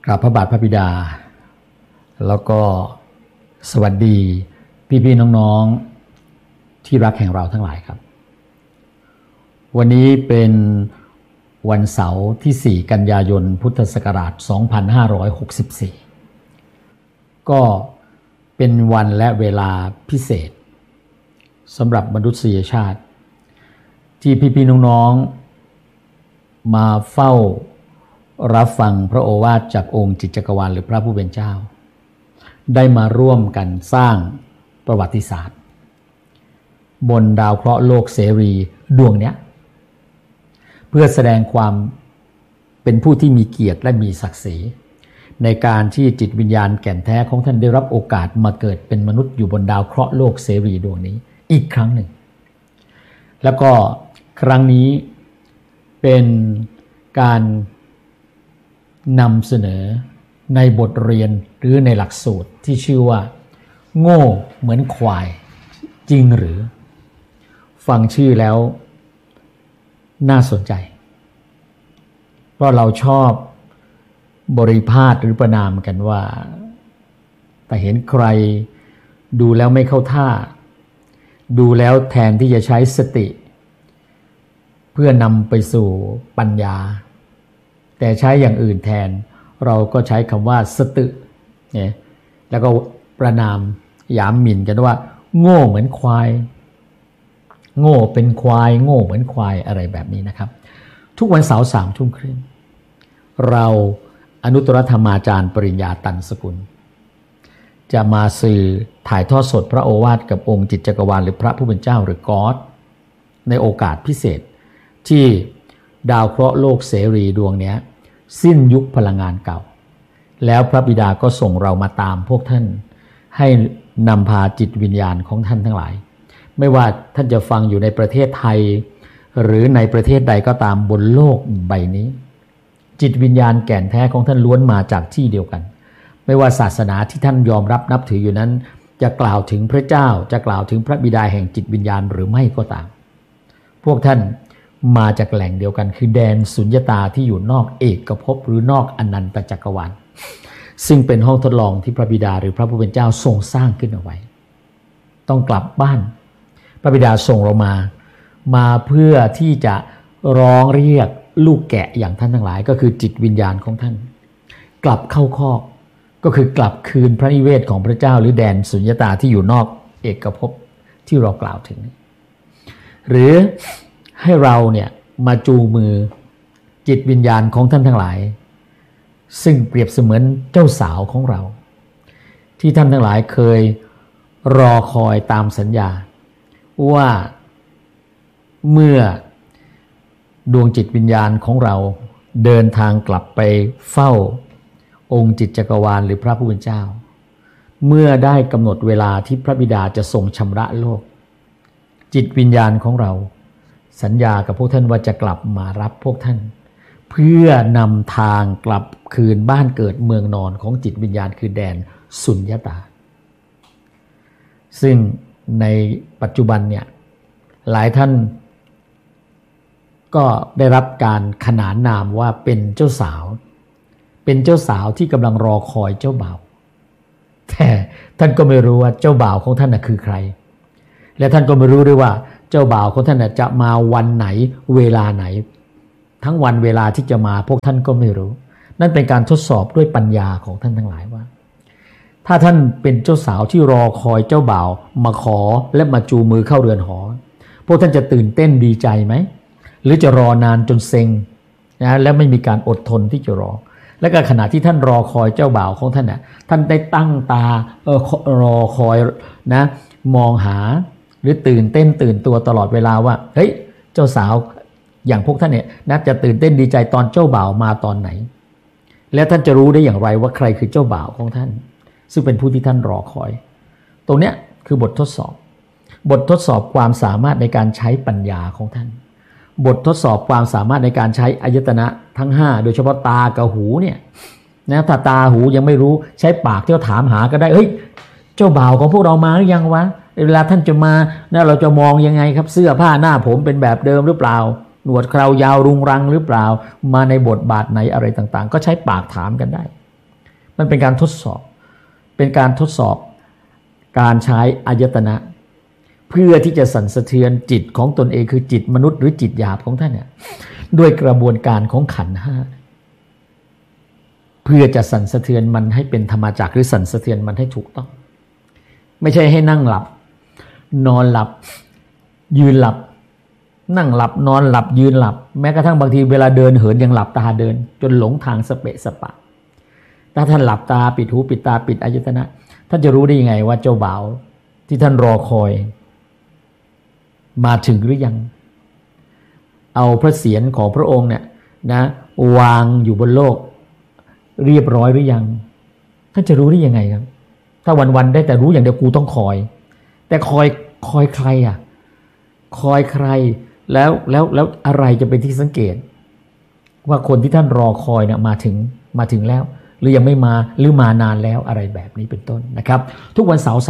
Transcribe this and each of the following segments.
กราบพระบาทพระบิดาแล้วก็สวัสดีพี่ๆน้องๆที่รักแห่งเราทั้งหลายครับวันนี้เป็นวันเสาร์ที่4กันยายนพุทธศักราช2564ก็เป็นวันและเวลาพิเศษสำหรับมนุษยชาติที่พี่ๆน้องๆมาเฝ้ารับฟังพระโอวาทจากองค์จิตจักรวาลหรือพระผู้เป็นเจ้าได้มาร่วมกันสร้างประวัติศาสตร์บนดาวเคราะห์โลกเสรีดวงนี้เพื่อแสดงความเป็นผู้ที่มีเกียรติและมีศักดิ์ศรีในการที่จิตวิญญาณแก่นแท้ของท่านได้รับโอกาสมาเกิดเป็นมนุษย์อยู่บนดาวเคราะห์โลกเสรีดวงนี้อีกครั้งหนึ่งแล้วก็ครั้งนี้เป็นการนำเสนอในบทเรียนหรือในหลักสูตรที่ชื่อว่าโง่เหมือนควายจริงหรือฟังชื่อแล้วน่าสนใจเพราะเราชอบบริพาทหรือประนามกันว่าแต่เห็นใครดูแล้วไม่เข้าท่าดูแล้วแทนที่จะใช้สติเพื่อนำไปสู่ปัญญาแต่ใช้อย่างอื่นแทนเราก็ใช้คำว่าสตึเนี่ยแล้วก็ประนามหยามหมิ่นกันว่าโง่เหมือนควายโง่เป็นควายโง่เหมือนควายอะไรแบบนี้นะครับทุกวันเสาร์3 ทุ่มครึ่งเราอนุตตรธรรมาจารย์ปริญญาตันสกุลจะมาสื่อถ่ายทอดสดพระโอวาทกับองค์จิตจักรวาลหรือพระผู้เป็นเจ้าหรือก๊อดในโอกาสพิเศษที่ดาวเคราะห์โลกเสรีดวงนี้สิ้นยุคพลังงานเก่าแล้วพระบิดาก็ส่งเรามาตามพวกท่านให้นำพาจิตวิญญาณของท่านทั้งหลายไม่ว่าท่านจะฟังอยู่ในประเทศไทยหรือในประเทศใดก็ตามบนโลกใบนี้จิตวิญญาณแก่นแท้ของท่านล้วนมาจากที่เดียวกันไม่ว่าศาสนาที่ท่านยอมรับนับถืออยู่นั้นจะกล่าวถึงพระเจ้าจะกล่าวถึงพระบิดาแห่งจิตวิญญาณหรือไม่ก็ตามพวกท่านมาจากแหล่งเดียวกันคือแดนสุญญตาที่อยู่นอกเอกภพหรือนอกอนันตจักรวาลซึ่งเป็นห้องทดลองที่พระบิดาหรือพระผู้เป็นเจ้าทรงสร้างขึ้นเอาไว้ต้องกลับบ้านพระบิดาส่งเรามาเพื่อที่จะร้องเรียกลูกแกะอย่างท่านทั้งหลายก็คือจิตวิญญาณของท่านกลับเข้าคอกก็คือกลับคืนพระนิเวศของพระเจ้าหรือแดนสุญญตาที่อยู่นอกเอกภพที่เรากล่าวถึงหรือให้เราเนี่ยมาจูงมือจิตวิญญาณของท่านทั้งหลายซึ่งเปรียบเสมือนเจ้าสาวของเราที่ท่านทั้งหลายเคยรอคอยตามสัญญาว่าเมื่อดวงจิตวิญญาณของเราเดินทางกลับไปเฝ้าองค์จิตจักรวาลหรือพระผู้เป็นเจ้าเมื่อได้กำหนดเวลาที่พระบิดาจะทรงชำระโลกจิตวิญญาณของเราสัญญากับพวกท่านว่าจะกลับมารับพวกท่านเพื่อนำทางกลับคืนบ้านเกิดเมืองนอนของจิตวิญญาณคือแดนสุญญตาซึ่งในปัจจุบันเนี่ยหลายท่านก็ได้รับการขนานนามว่าเป็นเจ้าสาวที่กำลังรอคอยเจ้าบ่าวแต่ท่านก็ไม่รู้ว่าเจ้าบ่าวของท่านคือใครและท่านก็ไม่รู้ด้วยว่าเจ้าบ่าวของท่านจะมาวันไหนเวลาไหนทั้งวันเวลาที่จะมาพวกท่านก็ไม่รู้นั่นเป็นการทดสอบด้วยปัญญาของท่านทั้งหลายว่าถ้าท่านเป็นเจ้าสาวที่รอคอยเจ้าบ่าวมาขอและมาจูงมือเข้าเรือนหอพวกท่านจะตื่นเต้นดีใจไหมหรือจะรอนานจนเซ็งนะและไม่มีการอดทนที่จะรอและก็ขณะที่ท่านรอคอยเจ้าบ่าวของท่านน่ะท่านได้ตั้งตารอคอยนะมองหาหรือตื่นเต้นตื่นตัวตลอดเวลาว่าเฮ้ยเจ้าสาวอย่างพวกท่านเนี่ยน่าจะตื่นเต้นดีใจตอนเจ้าบ่าวมาตอนไหนและท่านจะรู้ได้อย่างไรว่าใครคือเจ้าบ่าวของท่านซึ่งเป็นผู้ที่ท่านรอคอยตรงเนี้ยคือบททดสอบความสามารถในการใช้ปัญญาของท่านบททดสอบความสามารถในการใช้อายตนะทั้ง5โดยเฉพาะตากับหูเนี่ยนะถ้าตาหูยังไม่รู้ใช้ปากที่เราถามหาก็ได้เฮ้ยเจ้าบ่าวของพวกเรามาหรือยังวะเวลาท่านจะมานะเราจะมองยังไงครับเสื้อผ้าหน้าผมเป็นแบบเดิมหรือเปล่าหนวดเครายาวรุงรังหรือเปล่ามาในบทบาทไหนอะไรต่างๆก็ใช้ปากถามกันได้มันเป็นการทดสอบการใช้อายตนะเพื่อที่จะสั่นสะเทือนจิตของตนเองคือจิตมนุษย์หรือจิตหยาบของท่านเนี่ยด้วยกระบวนการของขันธ์ห้าเพื่อจะสั่นสะเทือนมันให้เป็นธรรมจักรหรือสั่นสะเทือนมันให้ถูกต้องไม่ใช่ให้นั่งหลับนอนหลับยืนหลับนั่งหลับนอนหลับยืนหลับแม้กระทั่งบางทีเวลาเดินเหินยังหลับตาเดินจนหลงทางสเปะสปะถ้าท่านหลับตาปิดหูปิดตาปิดอายตนะท่านจะรู้ได้ยังไงว่าเจ้าบ่าวที่ท่านรอคอยมาถึงหรือยังเอาพระเศียรของพระองค์เนี่ยนะวางอยู่บนโลกเรียบร้อยหรือยังท่านจะรู้ได้ยังไงครับถ้าวันๆได้แต่รู้อย่างเดียวกูต้องคอยแต่คอยใครอ่ะคอยใครแล้วอะไรจะเป็นที่สังเกตว่าคนที่ท่านรอคอยเนี่ยมาถึงแล้วหรือยังไม่มาหรือมานานแล้วอะไรแบบนี้เป็นต้นนะครับทุกวันเสาร์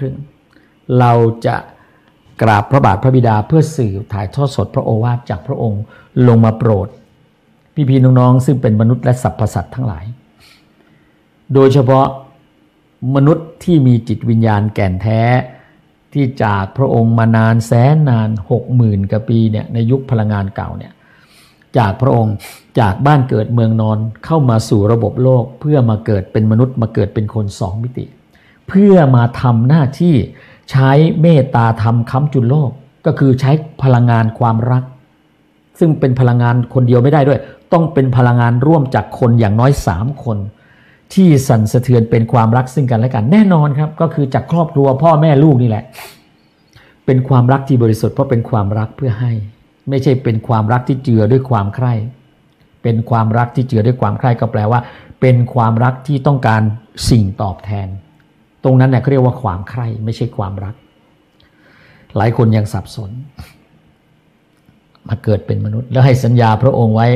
15:30เราจะกราบพระบาทพระบิดาเพื่อสื่อถ่ายทอดสดพระโอวาทจากพระองค์ลงมาโปรดพี่ๆน้องๆซึ่งเป็นมนุษย์และสรรพสัตว์ทั้งหลายโดยเฉพาะมนุษย์ที่มีจิตวิญญาณแก่นแท้ที่จากพระองค์มานานแสนนาน 60,000 กว่าปีเนี่ยในยุคพลังงานเก่าเนี่ยจากพระองค์จากบ้านเกิดเมืองนอนเข้ามาสู่ระบบโลกเพื่อมาเกิดเป็นมนุษย์มาเกิดเป็นคน2 มิติเพื่อมาทำหน้าที่ใช้เมตตาธรรมค้ำจุนโลกก็คือใช้พลังงานความรักซึ่งเป็นพลังงานคนเดียวไม่ได้ด้วยต้องเป็นพลังงานร่วมจากคนอย่างน้อย3 คนที่สั่นสะเทือนเป็นความรักซึ่งกันและกันแน่นอนครับก็คือจากครอบครัวพ่อแม่ลูกนี่แหละเป็นความรักที่บริสุทธิ์เพราะเป็นความรักเพื่อให้ไม่ใช่เป็นความรักที่เจือด้วยความใคร่เป็นความรักที่เจือด้วยความใคร่ก็แปลว่าเป็นความรักที่ต้องการสิ่งตอบแทนตรงนั้นเนี่ยเขาเรียกว่าความใคร่ไม่ใช่ความรักหลายคนยังสับสนมาเกิดเป็นมนุษย์แล้วให้สัญญาพระองค์ไว้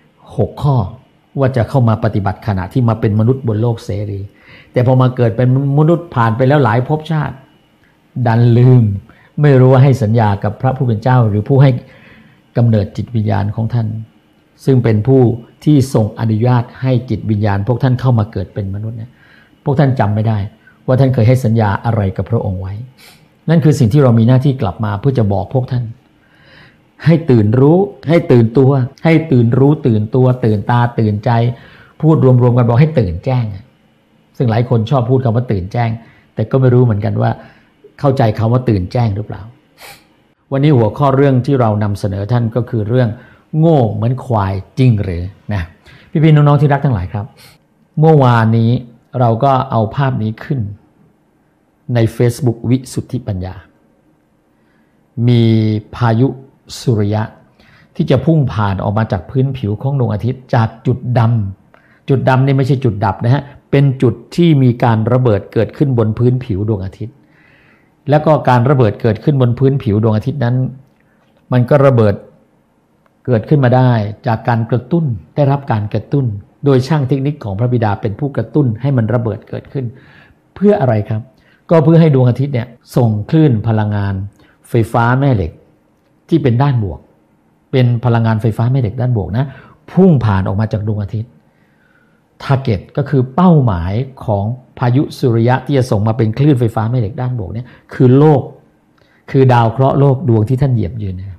6 ข้อว่าจะเข้ามาปฏิบัติขณะที่มาเป็นมนุษย์บนโลกเสรีแต่พอมาเกิดเป็นมนุษย์ผ่านไปแล้วหลายภพชาติดันลืมไม่รู้ว่าให้สัญญากับพระผู้เป็นเจ้าหรือผู้ให้กำเนิดจิตวิญญาณของท่านซึ่งเป็นผู้ที่ทรงอนุญาตให้จิตวิญญาณพวกท่านเข้ามาเกิดเป็นมนุษย์เนี่ยพวกท่านจำไม่ได้ว่าท่านเคยให้สัญญาอะไรกับพระองค์ไว้นั่นคือสิ่งที่เรามีหน้าที่กลับมาเพื่อจะบอกพวกท่านให้ตื่นรู้ให้ตื่นตัวให้ตื่นรู้ตื่นตัวตื่นตาตื่นใจพูดรวมๆกันบอกให้ตื่นแจ้งซึ่งหลายคนชอบพูดคำว่าตื่นแจ้งแต่ก็ไม่รู้เหมือนกันว่าเข้าใจคำว่าตื่นแจ้งหรือเปล่าวันนี้หัวข้อเรื่องที่เรานำเสนอท่านก็คือเรื่องโง่เหมือนควายจริงหรือนะพี่ๆน้องๆที่รักทั้งหลายครับเมื่อวานนี้เราก็เอาภาพนี้ขึ้นใน Facebook วิสุทธิปัญญามีพายุสุริยะที่จะพุ่งผ่านออกมาจากพื้นผิวของดวงอาทิตย์จากจุดดำนี่ไม่ใช่จุดดับนะฮะเป็นจุดที่มีการระเบิดเกิดขึ้นบนพื้นผิวดวงอาทิตย์แล้วก็การระเบิดเกิดขึ้นบนพื้นผิวดวงอาทิตย์นั้นมันก็ระเบิดเกิดขึ้นมาได้จากการกระตุ้นได้รับการกระตุ้นโดยช่างเทคนิคของพระบิดาเป็นผู้กระตุ้นให้มันระเบิดเกิดขึ้นเพื่ออะไรครับก็เพื่อให้ดวงอาทิตย์เนี่ยส่งคลื่นพลังงานไฟฟ้าแม่เหล็กที่เป็นด้านบวกเป็นพลังงานไฟฟ้าแม่เหล็กด้านบวกนะพุ่งผ่านออกมาจากดวงอาทิตย์ทาร์เก็ตก็คือเป้าหมายของพายุสุริยะที่จะส่งมาเป็นคลื่นไฟฟ้าแม่เหล็กด้านบวกเนี่ยคือโลกคือดาวเคราะห์โลกดวงที่ท่านเหยียบยืนนะครับ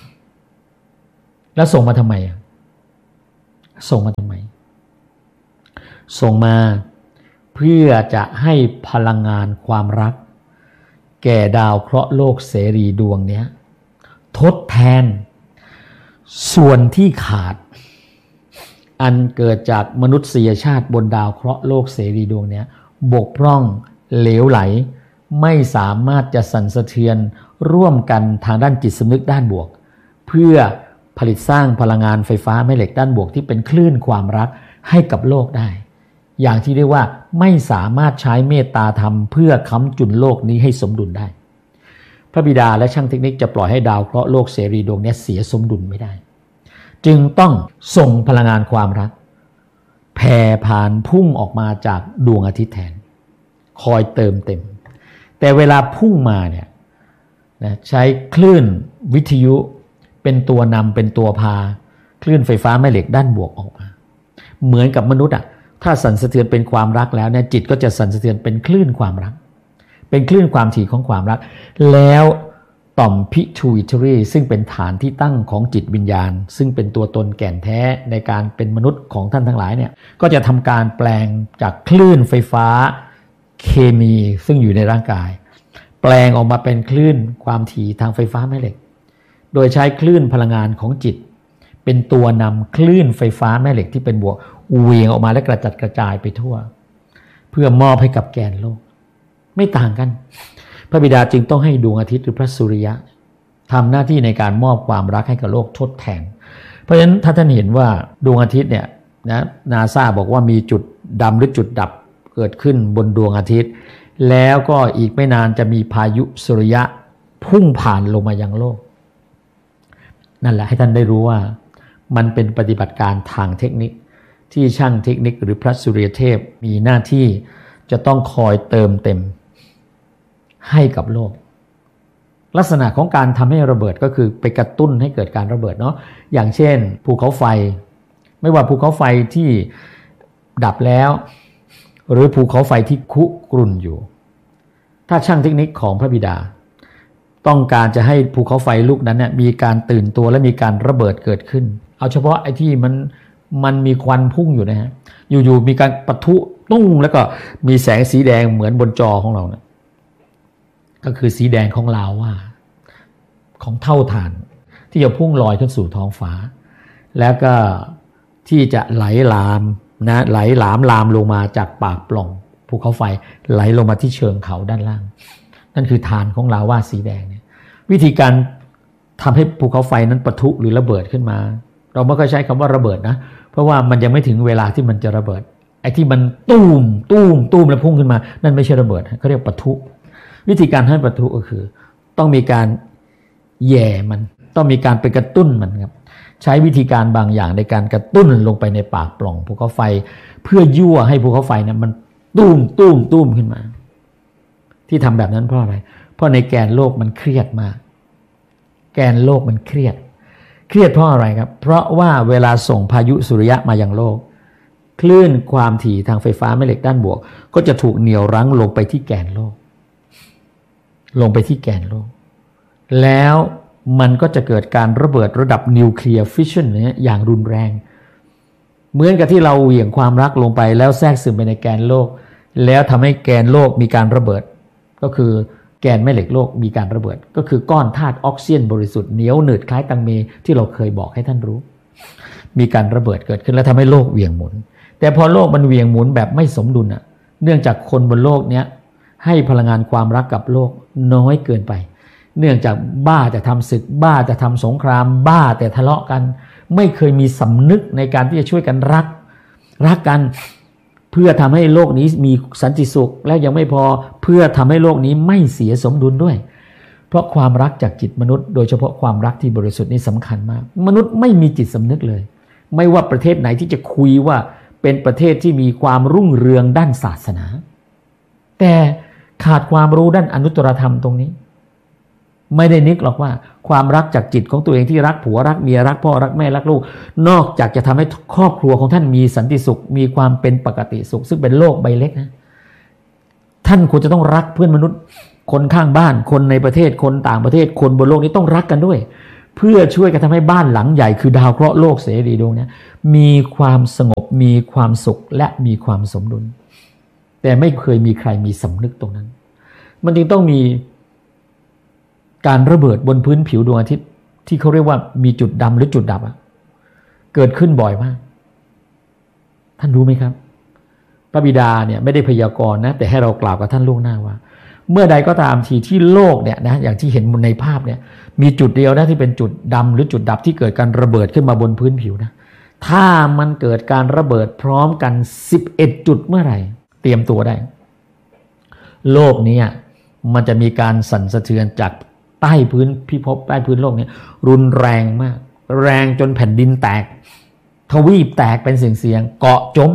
แล้วส่งมาทำไมส่งมาเพื่อจะให้พลังงานความรักแก่ดาวเคราะห์โลกเสรีดวงนี้ทดแทนส่วนที่ขาดอันเกิดจากมนุษยชาติบนดาวเคราะห์โลกเสรีดวงนี้บกพร่องเหลวไหลไม่สามารถจะสั่นสะเทือนร่วมกันทางด้านจิตสำนึกด้านบวกเพื่อผลิตสร้างพลังงานไฟฟ้าแม่เหล็กด้านบวกที่เป็นคลื่นความรักให้กับโลกได้อย่างที่เรียกว่าไม่สามารถใช้เมตตาธรรมเพื่อค้ำจุนโลกนี้ให้สมดุลได้พระบิดาและช่างเทคนิคจะปล่อยให้ดาวเคราะห์โลกเสรีดวงนี้เสียสมดุลไม่ได้จึงต้องส่งพลังงานความรักแผ่ผ่านพุ่งออกมาจากดวงอาทิตย์แทนคอยเติมเต็มแต่เวลาพุ่งมาเนี่ยนะใช้คลื่นวิทยุเป็นตัวนำเป็นตัวพาคลื่นไฟฟ้าแม่เหล็กด้านบวกออกมาเหมือนกับมนุษย์ทถ้าสั่นสะเทือนเป็นความรักแล้วเนี่ยจิตก็จะสั่นสะเทือนเป็นคลื่นความรักเป็นคลื่นความถี่ของความรักแล้วต่อม pituitary ซึ่งเป็นฐานที่ตั้งของจิตวิญญาณซึ่งเป็นตัวตนแก่นแท้ในการเป็นมนุษย์ของท่านทั้งหลายเนี่ยก็จะทำการแปลงจากคลื่นไฟฟ้าเคมีซึ่งอยู่ในร่างกายแปลงออกมาเป็นคลื่นความถี่ทางไฟฟ้าแม่เหล็กโดยใช้คลื่นพลังงานของจิตเป็นตัวนำคลื่นไฟฟ้าแม่เหล็กที่เป็นบวกเหวี่ยงออกมาและกระจัดกระจายไปทั่วเพื่อมอบให้กับแกนโลกไม่ต่างกันพระบิดาจึงต้องให้ดวงอาทิตย์หรือพระสุริยะทำหน้าที่ในการมอบความรักให้กับโลกทดแทนเพราะฉะนั้นถ้าท่านเห็นว่าดวงอาทิตย์เนี่ยนะนาซาบอกว่ามีจุดดำหรือจุดดับเกิดขึ้นบนดวงอาทิตย์แล้วก็อีกไม่นานจะมีพายุสุริยะพุ่งผ่านลงมายังโลกนั่นแหละให้ท่านได้รู้ว่ามันเป็นปฏิบัติการทางเทคนิคที่ช่างเทคนิคหรือพระสุริยเทพมีหน้าที่จะต้องคอยเติมเต็มให้กับโลกลักษณะของการทำให้ระเบิดก็คือไปกระตุ้นให้เกิดการระเบิดเนาะอย่างเช่นภูเขาไฟไม่ว่าภูเขาไฟที่ดับแล้วหรือภูเขาไฟที่คุกรุ่นอยู่ถ้าช่างเทคนิคของพระบิดาต้องการจะให้ภูเขาไฟลูกนั้นเนี่ยมีการตื่นตัวและมีการระเบิดเกิดขึ้นเอาเฉพาะไอ้ที่มันมีควันพุ่งอยู่นะฮะอยู่ๆมีการปะทุตุ้งแล้วก็มีแสงสีแดงเหมือนบนจอของเราเนี่ยก็คือสีแดงของลาวาของเท่าฐานที่จะพุ่งลอยขึ้นสู่ท้องฟ้าแล้วก็ที่จะไหลลามนะไหลหลามลงมาจากปากปล่องภูเขาไฟไหลลงมาที่เชิงเขาด้านล่างนั่นคือฐานของลาวาสีแดงเนี่ยวิธีการทำให้ภูเขาไฟนั้นปะทุหรือระเบิดขึ้นมาเราไม่ค่อยใช้คำว่าระเบิดนะเพราะว่ามันยังไม่ถึงเวลาที่มันจะระเบิดไอ้ที่มันตุ้มแล้วพุ่งขึ้นมานั่นไม่ใช่ระเบิดเขาเรียกปะทุวิธีการให้ปะทุก็คือต้องมีการแย่มันต้องมีการไปกระตุ้นมันครับใช้วิธีการบางอย่างในการกระตุ้นลงไปในปากปล่องภูเขาไฟเพื่อยั่วให้ภูเขาไฟนั้นมันตุ้มขึ้นมาที่ทำแบบนั้นเพราะอะไรเพราะในแกนโลกมันเครียดมากแกนโลกมันเครียดเพราะอะไรครับเพราะว่าเวลาส่งพายุสุริยะมายังโลกคลื่นความถี่ทางไฟฟ้าแม่เหล็กด้านบวกก็จะถูกเหนี่ยวรั้งลงไปที่แกนโลกแล้วมันก็จะเกิดการระเบิดระดับนิวเคลียร์ฟิชชันเนี่ยอย่างรุนแรงเหมือนกับที่เราเหวี่ยงความรักลงไปแล้วแทรกซึมไปในแกนโลกแล้วทำให้แกนโลกมีการระเบิดก็คือแกนแม่เหล็กโลกมีการระเบิดก็คือก้อนธาตุออกซิเจนบริสุทธิ์เหนียวหนืดคล้ายตังเมที่เราเคยบอกให้ท่านรู้มีการระเบิดเกิดขึ้นแล้วทำให้โลกเหวี่ยงหมุนแต่พอโลกมันเหวี่ยงหมุนแบบไม่สมดุลอ่ะเนื่องจากคนบนโลกเนี้ยให้พลังงานความรักกับโลกน้อยเกินไปเนื่องจากบ้าแต่ทำศึกบ้าแต่ทำสงครามบ้าแต่ทะเลาะกันไม่เคยมีสำนึกในการที่จะช่วยกันรักกันเพื่อทำให้โลกนี้มีสันติสุขและยังไม่พอเพื่อทำให้โลกนี้ไม่เสียสมดุลด้วยเพราะความรักจากจิตมนุษย์โดยเฉพาะความรักที่บริสุทธิ์นี่สำคัญมากมนุษย์ไม่มีจิตสำนึกเลยไม่ว่าประเทศไหนที่จะคุยว่าเป็นประเทศที่มีความรุ่งเรืองด้านศาสนาแต่ขาดความรู้ด้านอนุตตรธรรมตรงนี้ไม่ได้นึกหรอกว่าความรักจากจิตของตัวเองที่รักผัวรักเมียรักพ่อรักแม่รักลูกนอกจากจะทำให้ครอบครัวของท่านมีสันติสุขมีความเป็นปกติสุขซึ่งเป็นโลกใบเล็กนะท่านควรจะต้องรักเพื่อนมนุษย์คนข้างบ้านคนในประเทศคนต่างประเทศคนบนโลกนี้ต้องรักกันด้วยเพื่อช่วยกันทำให้บ้านหลังใหญ่คือดาวเคราะห์โลกเสรีดวงนี้มีความสงบมีความสุขและมีความสมดุลแต่ไม่เคยมีใครมีสำนึกตรงนั้นมันจึงต้องมีการระเบิดบนพื้นผิวดวงอาทิตย์ที่เขาเรียกว่ามีจุดดำหรือจุดดับเกิดขึ้นบ่อยมากท่านรู้ไหมครับพระบิดาเนี่ยไม่ได้พยากรณ์นะแต่ให้เรากล่าวกับท่านล่วงหน้าว่าเมื่อใดก็ตามทีที่โลกเนี่ยนะอย่างที่เห็นในภาพเนี่ยมีจุดเดียวนะที่เป็นจุดดำหรือจุดดับที่เกิดการระเบิดขึ้นมาบนพื้นผิวนะถ้ามันเกิดการระเบิดพร้อมกัน11จุดเมื่อไหร่เตรียมตัวได้โลกนี้มันจะมีการสั่นสะเทือนจากใต้พื้นพิภพใต้พื้นโลกนี้รุนแรงมากแรงจนแผ่นดินแตกทวีปแตกเป็นเสียงเกาะจม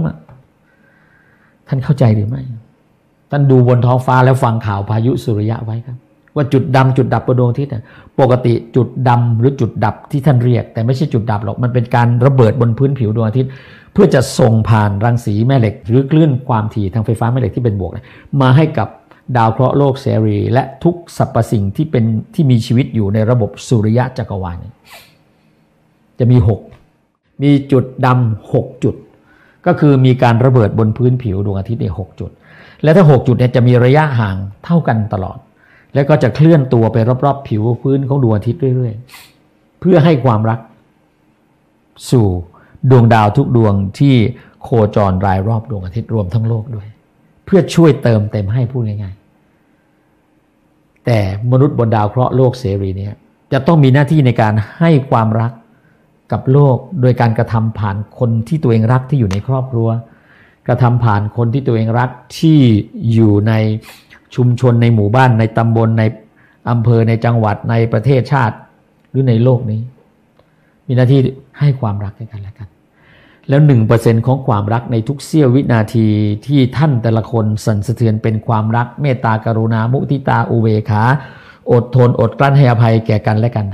ท่านเข้าใจหรือไม่ท่านดูบนท้องฟ้าแล้วฟังข่าวพายุสุริยะไว้ครับว่าจุดดำจุดดับบนดวงอาทิตย์ปกติจุดดำหรือจุดดับที่ท่านเรียกแต่ไม่ใช่จุดดับหรอกมันเป็นการระเบิดบนพื้นผิวดวงอาทิตย์เพื่อจะส่งผ่านรังสีแม่เหล็กหรือคลื่นความถี่ทางไฟฟ้าแม่เหล็กที่เป็นบวกมาให้กับดาวเคราะห์โลกเสรีและทุกสรรพสิ่งที่มีชีวิตอยู่ในระบบสุริยะจักรวาลจะมีจุดดำ6จุดก็คือมีการระเบิดบนพื้นผิวดวงอาทิตย์6จุดและถ้า6จุดเนี่ยจะมีระยะห่างเท่ากันตลอดแล้วก็จะเคลื่อนตัวไปรอบๆผิวพื้นของดวงอาทิตย์เรื่อยๆเพื่อให้ความรักสู่ดวงดาวทุกดวงที่โคจรรายรอบดวงอาทิตย์รวมทั้งโลกด้วยเพื่อช่วยเติมเต็มให้พูดง่ายๆแต่มนุษย์บนดาวเคราะห์โลกเสรีเนี่ยจะต้องมีหน้าที่ในการให้ความรักกับโลกโดยการกระทำผ่านคนที่ตัวเองรักที่อยู่ในครอบครัวกระทำผ่านคนที่ตัวเองรักที่อยู่ในชุมชนในหมู่บ้านในตำบลในอำเภอในจังหวัดในประเทศชาติหรือในโลกนี้มีหน้าที่ให้ความรักให้กันและกันแล้ว 1% ของความรักในทุกเสี้ยววินาทีที่ท่านแต่ละคนสั่นสะเทือนเป็นความรักเมตตากรุณามุทิตาอุเบกขาอดทนอดกลั้นให้อภัยแก่กันและกันได้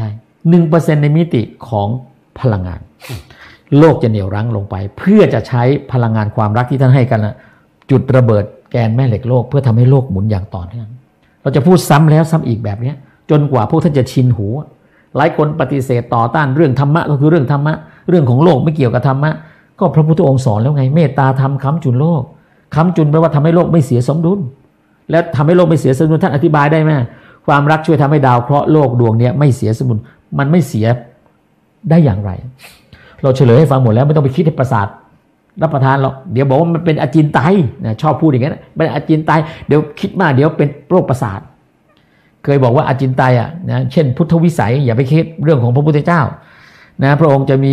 1% ในมิติของพลังงานโลกจะเหนี่ยวรั้งลงไปเพื่อจะใช้พลังงานความรักที่ท่านให้กันจุดระเบิดแกนแม่เหล็กโลกเพื่อทำให้โลกหมุนอย่างต่อเนื่องเราจะพูดซ้ำแล้วซ้ำอีกแบบนี้จนกว่าพวกท่านจะชินหูหลายคนปฏิเสธต่อต้านเรื่องธรรมะก็คือเรื่องธรรมะเรื่องของโลกไม่เกี่ยวกับธรรมะก็พระพุทธองค์สอนแล้วไงเมตตาธรรมค้ำจุนโลกค้ำจุนแปลว่าทำให้โลกไม่เสียสมดุลแล้วทำให้โลกไม่เสียสมดุลท่านอธิบายได้ไหมความรักช่วยทำให้ดาวเคราะห์โลกดวงนี้ไม่เสียสมดุลมันไม่เสียได้อย่างไรเราเฉลยให้ฟังหมดแล้วไม่ต้องไปคิดให้ประสาทรับประทานหรอกเดี๋ยวบอกว่ามันเป็นอจินไตยนะชอบพูดอย่างนั้นเป็นอจินไตยเดี๋ยวคิดมากเดี๋ยวเป็นโรคประสาทเคยบอกว่าอจินไตยนะเช่นพุทธวิสัยอย่าไปคิดเรื่องของพระพุทธเจ้านะพระองค์จะมี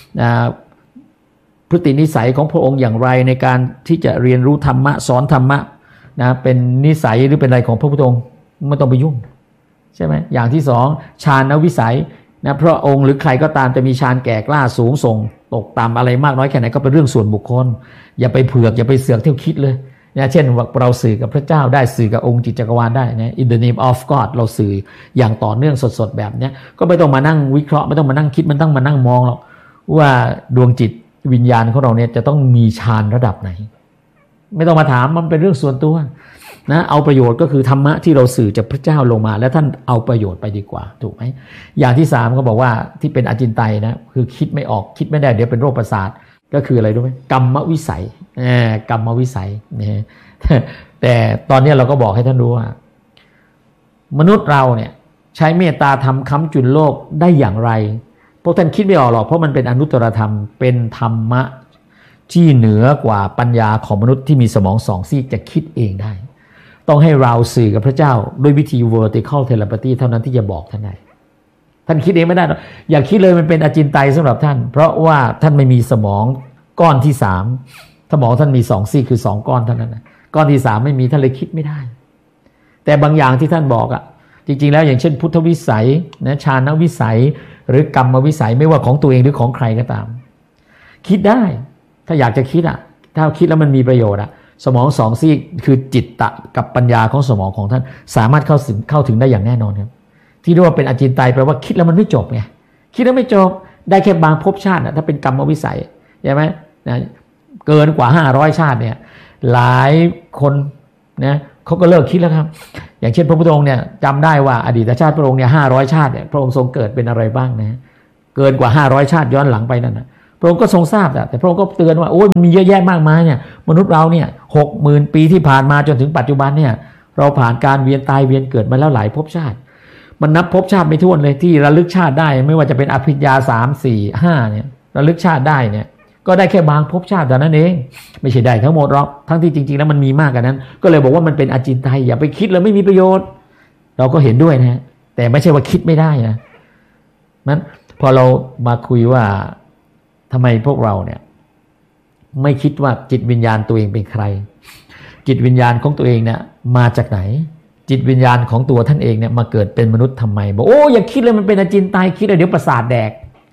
พฤตินิสัยของพระองค์อย่างไรในการที่จะเรียนรู้ธรรมะสอนธรรมะนะเป็นนิสัยหรือเป็นอะไรของพระพุทธองค์ไม่ต้องไปยุ่งใช่ไหมอย่างที่สองฌานวิสัยนะพระองค์หรือใครก็ตามจะมีฌานแก่กล้าสูงส่งตกต่ำอะไรมากน้อยแค่ไหนก็เป็นเรื่องส่วนบุคคลอย่าไปเผือกอย่าไปเสือกเที่ยวคิดเลยนะเช่นว่าเราสื่อกับพระเจ้าได้สื่อกับองค์จิตจักรวาลได้นะ in the name of God เราสื่ออย่างต่อเนื่องสดๆแบบนี้ก็ไม่ต้องมานั่งวิเคราะห์ไม่ต้องมานั่งคิดมันต้องมานั่งมองหรอกว่าดวงจิตวิญญาณของเราเนี่ยจะต้องมีฌานระดับไหนไม่ต้องมาถามมันเป็นเรื่องส่วนตัวนะเอาประโยชน์ก็คือธรรมะที่เราสื่อจากพระเจ้าลงมาแล้วท่านเอาประโยชน์ไปดีกว่าถูกไหมอย่างที่3ก็บอกว่าที่เป็นอจินไตยนะคือคิดไม่ออกคิดไม่ได้เดี๋ยวเป็นโรคประสาทก็คืออะไรรู้ไหมกรรมวิสัยกรรมวิสัยนะแต่ตอนนี้เราก็บอกให้ท่านรู้ว่ามนุษย์เราเนี่ยใช้เมตตาธรรมค้ำจุนโลกได้อย่างไรพวกท่านคิดไม่ออกหรอกเพราะมันเป็นอนุตตรธรรมเป็นธรรมะที่เหนือกว่าปัญญาของมนุษย์ที่มีสมองสองซีกจะคิดเองได้ต้องให้เราสื่อกับพระเจ้าด้วยวิธี vertical telepathy เท่านั้นที่จะบอกท่านได้ท่านคิดเองไม่ได้หรอกอย่าคิดเลยมันเป็นอจินไตยสำหรับท่านเพราะว่าท่านไม่มีสมองก้อนที่3สมองท่านมี2ซีกคือ2ก้อนเท่านั้นนะก้อนที่3ไม่มีท่านเลยคิดไม่ได้แต่บางอย่างที่ท่านบอกจริงๆแล้วอย่างเช่นพุทธวิสัยนะฌานวิสัยหรือกรรมวิสัยไม่ว่าของตัวเองหรือของใครก็ตามคิดได้ถ้าอยากจะคิดถ้าคิดแล้วมันมีประโยชน์สมอง2ซีกคือจิตตะกับปัญญาของสมองของท่านสามารถเข้าถึงได้อย่างแน่นอนครับที่เรียกว่าเป็นอจินไตยแปลว่าคิดแล้วมันไม่จบไงคิดแล้วไม่จบได้แค่บางภพชาติถ้าเป็นกรรมวิสัยใช่ไหมนะเกินกว่า500ชาติเนี่ยหลายคนนะเขาก็เลิกคิดแล้วครับอย่างเช่นพระพุทธองค์เนี่ยจำได้ว่าอดีตชาติพระองค์เนี่ย500ชาติเนี่ยพระองค์ทรงเกิดเป็นอะไรบ้างนะเกินกว่า500ชาติย้อนหลังไปนั่นนะพระองค์ก็ทรงทราบแต่พระองค์ก็เตือนว่าโอ้ยมีเยอะแยะมากมายเนี่ยมนุษย์เราเนี่ย 60,000 ปีที่ผ่านมาจนถึงปัจจุบันเนี่ยเราผ่านการเวียนตายเวียนเกิดมาแล้วหลายภพชาติมันนับภพชาติไม่ถ้วนเลยที่ระลึกชาติได้ไม่ว่าจะเป็นอภิญญา3 4 5เนี่ยระลึกชาติได้เนี่ยก็ได้แค่บางภพชาติเท่านั้นเองไม่ใช่ได้ทั้งหมดหรอกทั้งที่จริงๆแล้วมันมีมากกว่านั้นก็เลยบอกว่ามันเป็นอจินไตยอย่าไปคิดเลยไม่มีประโยชน์เราก็เห็นด้วยนะแต่ไม่ใช่ว่าคิดไม่ได้นะนั้นพอเรามาคุยว่าทำไมพวกเราเนี่ยไม่คิดว่าจิตวิญญาณตัวเองเป็นใครจิตวิญญาณของตัวเองเนี่ยมาจากไหนจิตวิญญาณของตัวท่านเองเนี่ยมาเกิดเป็นมนุษย์ทำไมบอกโอ้อย่าคิดเลยมันเป็นอจินไตยคิดเลยเดี๋ยวประสาทแดก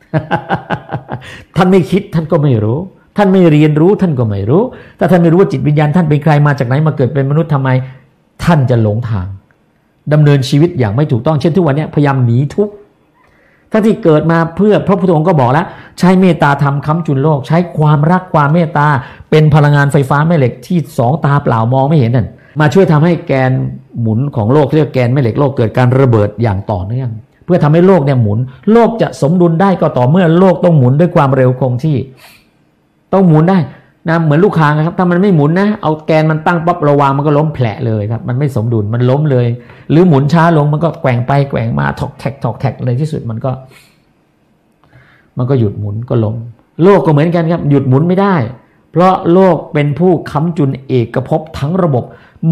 ท่านไม่คิดท่านก็ไม่รู้ท่านไม่เรียนรู้ท่านก็ไม่รู้ถ้าท่านไม่รู้ว่าจิตวิญญาณท่านเป็นใครมาจากไหนมาเกิดเป็นมนุษย์ทำไมท่านจะหลงทางดำเนินชีวิตอย่างไม่ถูกต้องเช่นทุกวันนี้พยายามหนีทุกข์ทั้งที่เกิดมาเพื่อพระพุทธองค์ก็บอกแล้วใช้เมตตาธรรมค้ำจุนโลกใช้ความรักความเมตตาเป็นพลังงานไฟฟ้าแม่เหล็กที่สองตาเปล่ามองไม่เห็นนั่นมาช่วยทำให้แกนหมุนของโลกเรียกแกนแม่เหล็กโลกเกิดการระเบิดอย่างต่อเนื่องเพื่อทำให้โลกเนี่ยหมุนโลกจะสมดุลได้ก็ต่อเมื่อโลกต้องหมุนด้วยความเร็วคงที่ต้องหมุนได้นะเหมือนลูกคางนะครับถ้ามันไม่หมุนนะเอาแกนมันตั้งปั๊บระวางมันก็ล้มแผลเลยครับมันไม่สมดุลมันล้มเลยหรือหมุนช้าลงมันก็แกว่งไปแกว่งมาถอกแท็กเลยที่สุดมันก็หยุดหมุนก็ล้มโลกก็เหมือนกันครับหยุดหมุนไม่ได้เพราะโลกเป็นผู้ค้ำจุนเอกภพทั้งระบบ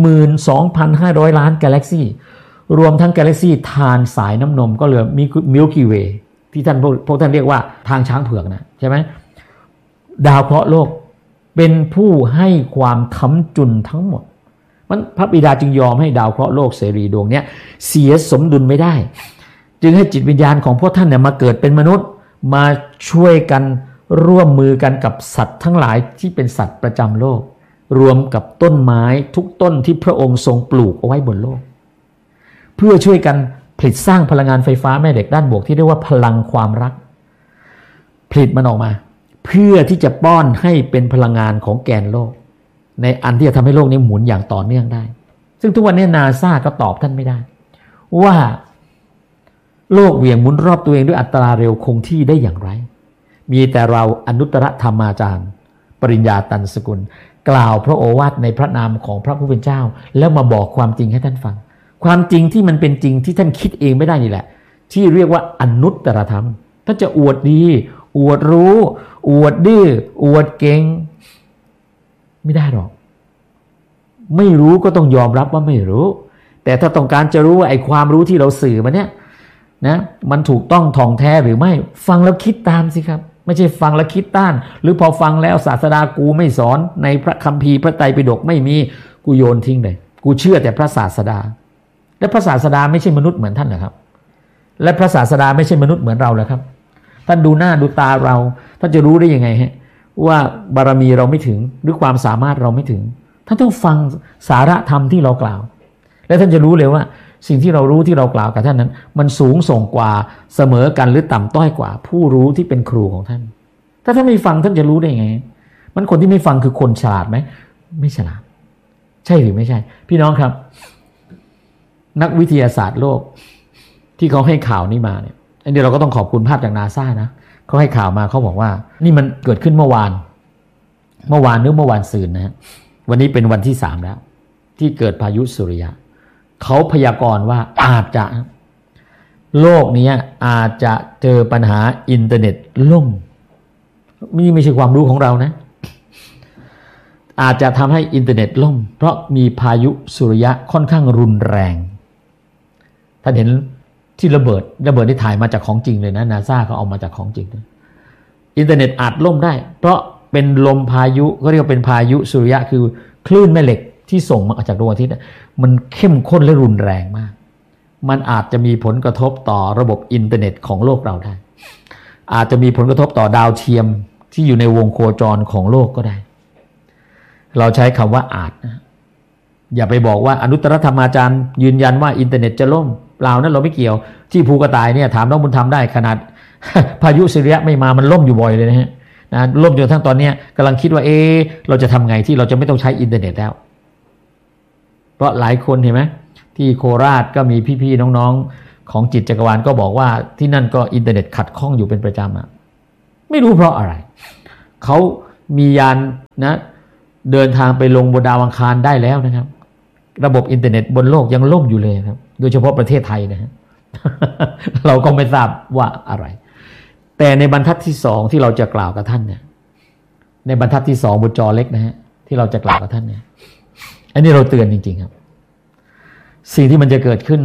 12,500 ล้านกาแล็กซี่รวมทั้งกาแล็กซี่ทานสายน้ำนมก็เหลือมีมิลกี้เวย์ที่ท่านพวกท่านเรียกว่าทางช้างเผือกนะใช่ไหมดาวเคราะห์โลกเป็นผู้ให้ความค้ำจุนทั้งหมดมันพระบิดาจึงยอมให้ดาวเคราะห์โลกเสรีดวงนี้เสียสมดุลไม่ได้จึงให้จิตวิญญาณของพวกท่านเนี่ยมาเกิดเป็นมนุษย์มาช่วยกันร่วมมือกันกับสัตว์ทั้งหลายที่เป็นสัตว์ประจำโลกรวมกับต้นไม้ทุกต้นที่พระองค์ทรงปลูกเอาไว้บนโลกเพื่อช่วยกันผลิตสร้างพลังงานไฟฟ้าแม่เหล็กด้านบวกที่เรียกว่าพลังความรักผลิตมันออกมาเพื่อที่จะป้อนให้เป็นพลังงานของแกนโลกในอันที่จะทำให้โลกนี้หมุนอย่างต่อเนื่องได้ซึ่งทุกวันนี้นาซาก็ตอบท่านไม่ได้ว่าโลกเหวี่ยงหมุนรอบตัวเองด้วยอัตราเร็วคงที่ได้อย่างไรมีแต่เราอนุตตรธรรมาจารย์ปริญญาตันสกุลกล่าวพระโอวาทในพระนามของพระผู้เป็นเจ้าแล้วมาบอกความจริงให้ท่านฟังความจริงที่มันเป็นจริงที่ท่านคิดเองไม่ได้นี่แหละที่เรียกว่าอนุตตรธรรมท่านจะอวดดีอวดรู้อวดดื้ออวดเก่งไม่ได้หรอกไม่รู้ก็ต้องยอมรับว่าไม่รู้แต่ถ้าต้องการจะรู้ว่าไอ้ความรู้ที่เราสื่อมาเนี่ยนะมันถูกต้องท่องแท้หรือไม่ฟังแล้วคิดตามสิครับไม่ใช่ฟังแล้วคิดต้านหรือพอฟังแล้วศาสดากูไม่สอนในพระคัมภีร์พระไตรปิฎกไม่มีกูโยนทิ้งเลยกูเชื่อแต่พระศาสดาและพระศาสดาไม่ใช่มนุษย์เหมือนท่านเหรอครับและพระศาสดาไม่ใช่มนุษย์เหมือนเราเหรอครับท่านดูหน้าดูตาเราท่านจะรู้ได้ยังไงฮะว่าบารมีเราไม่ถึงหรือความสามารถเราไม่ถึงท่านต้องฟังสาระธรรมที่เรากล่าวและท่านจะรู้เลยว่าสิ่งที่เรารู้ที่เรากล่าวกับท่านนั้นมันสูงส่งกว่าเสมอกันหรือต่ำต้อยกว่าผู้รู้ที่เป็นครูของท่านถ้าท่านไม่ฟังท่านจะรู้ได้ไงมันคนที่ไม่ฟังคือคนฉลาดไหมไม่ฉลาดใช่หรือไม่ใช่พี่น้องครับนักวิทยาศาสตร์โลกที่เขาให้ข่าวนี้มาเนี่ยอันนี้เราก็ต้องขอบคุณภาพจากนาซานะเขาให้ข่าวมาเขาบอกว่านี่มันเกิดขึ้นเมื่อวานหรือเมื่อวานซืนนะฮะวันนี้เป็นวันที่3แล้วที่เกิดพายุสุริยะเขาพยากรณ์ว่าอาจจะโลกนี้อาจจะเจอปัญหาอินเทอร์เน็ตล่มนี่ไม่ใช่ความรู้ของเรานะอาจจะทำให้อินเทอร์เน็ตล่มเพราะมีพายุสุริยะค่อนข้างรุนแรงท่านเห็นที่ระเบิดที่ถ่ายมาจากของจริงเลยนะนาซาเขาเอามาจากของจริงเลยอินเทอร์เน็ตอาจล่มได้เพราะเป็นลมพายุก็เรียกว่าเป็นพายุสุริยะคือคลื่นแม่เหล็กที่ส่งมาจากดวงอาทิตย์มันเข้มข้นและรุนแรงมากมันอาจจะมีผลกระทบต่อระบบอินเทอร์เน็ตของโลกเราได้อาจจะมีผลกระทบต่อดาวเทียมที่อยู่ในวงโคจรของโลกก็ได้เราใช้คำว่าอาจนะอย่าไปบอกว่าอนุตตรธรรมาจารย์ยืนยันว่าอินเทอร์เน็ตจะล่มเปล่านั้นเราไม่เกี่ยวที่ภูกระต่ายเนี่ยถามน้องบุญธรรมได้ขนาด พายุสุริยะไม่มามันล่มอยู่บ่อยเลยนะฮะล่มจนทั้งตอนนี้กำลังคิดว่าเราจะทำไงที่เราจะไม่ต้องใช้อินเทอร์เน็ตแล้วเพราะหลายคนเห็นไหมที่โคราชก็มีพี่ๆน้องๆของจิตจักรวาลก็บอกว่าที่นั่นก็อินเทอร์เน็ตขัดข้องอยู่เป็นประจำไม่รู้เพราะอะไรเขามียานนะเดินทางไปลงบนดาวอังคารได้แล้วนะครับระบบอินเทอร์เน็ตบนโลกยังล่มอยู่เลยครับโดยเฉพาะประเทศไทยนะฮะ เราก็ไม่ทราบว่าอะไรแต่ในบรรทัดที่2ที่เราจะกล่าวกับท่านเนี่ยในบรรทัดที่2บนจอเล็กนะฮะที่เราจะกล่าวกับท่านเนี่ยอันนี้เราเตือนจริงๆครับสิ่งที่มันจะเกิดขึ้น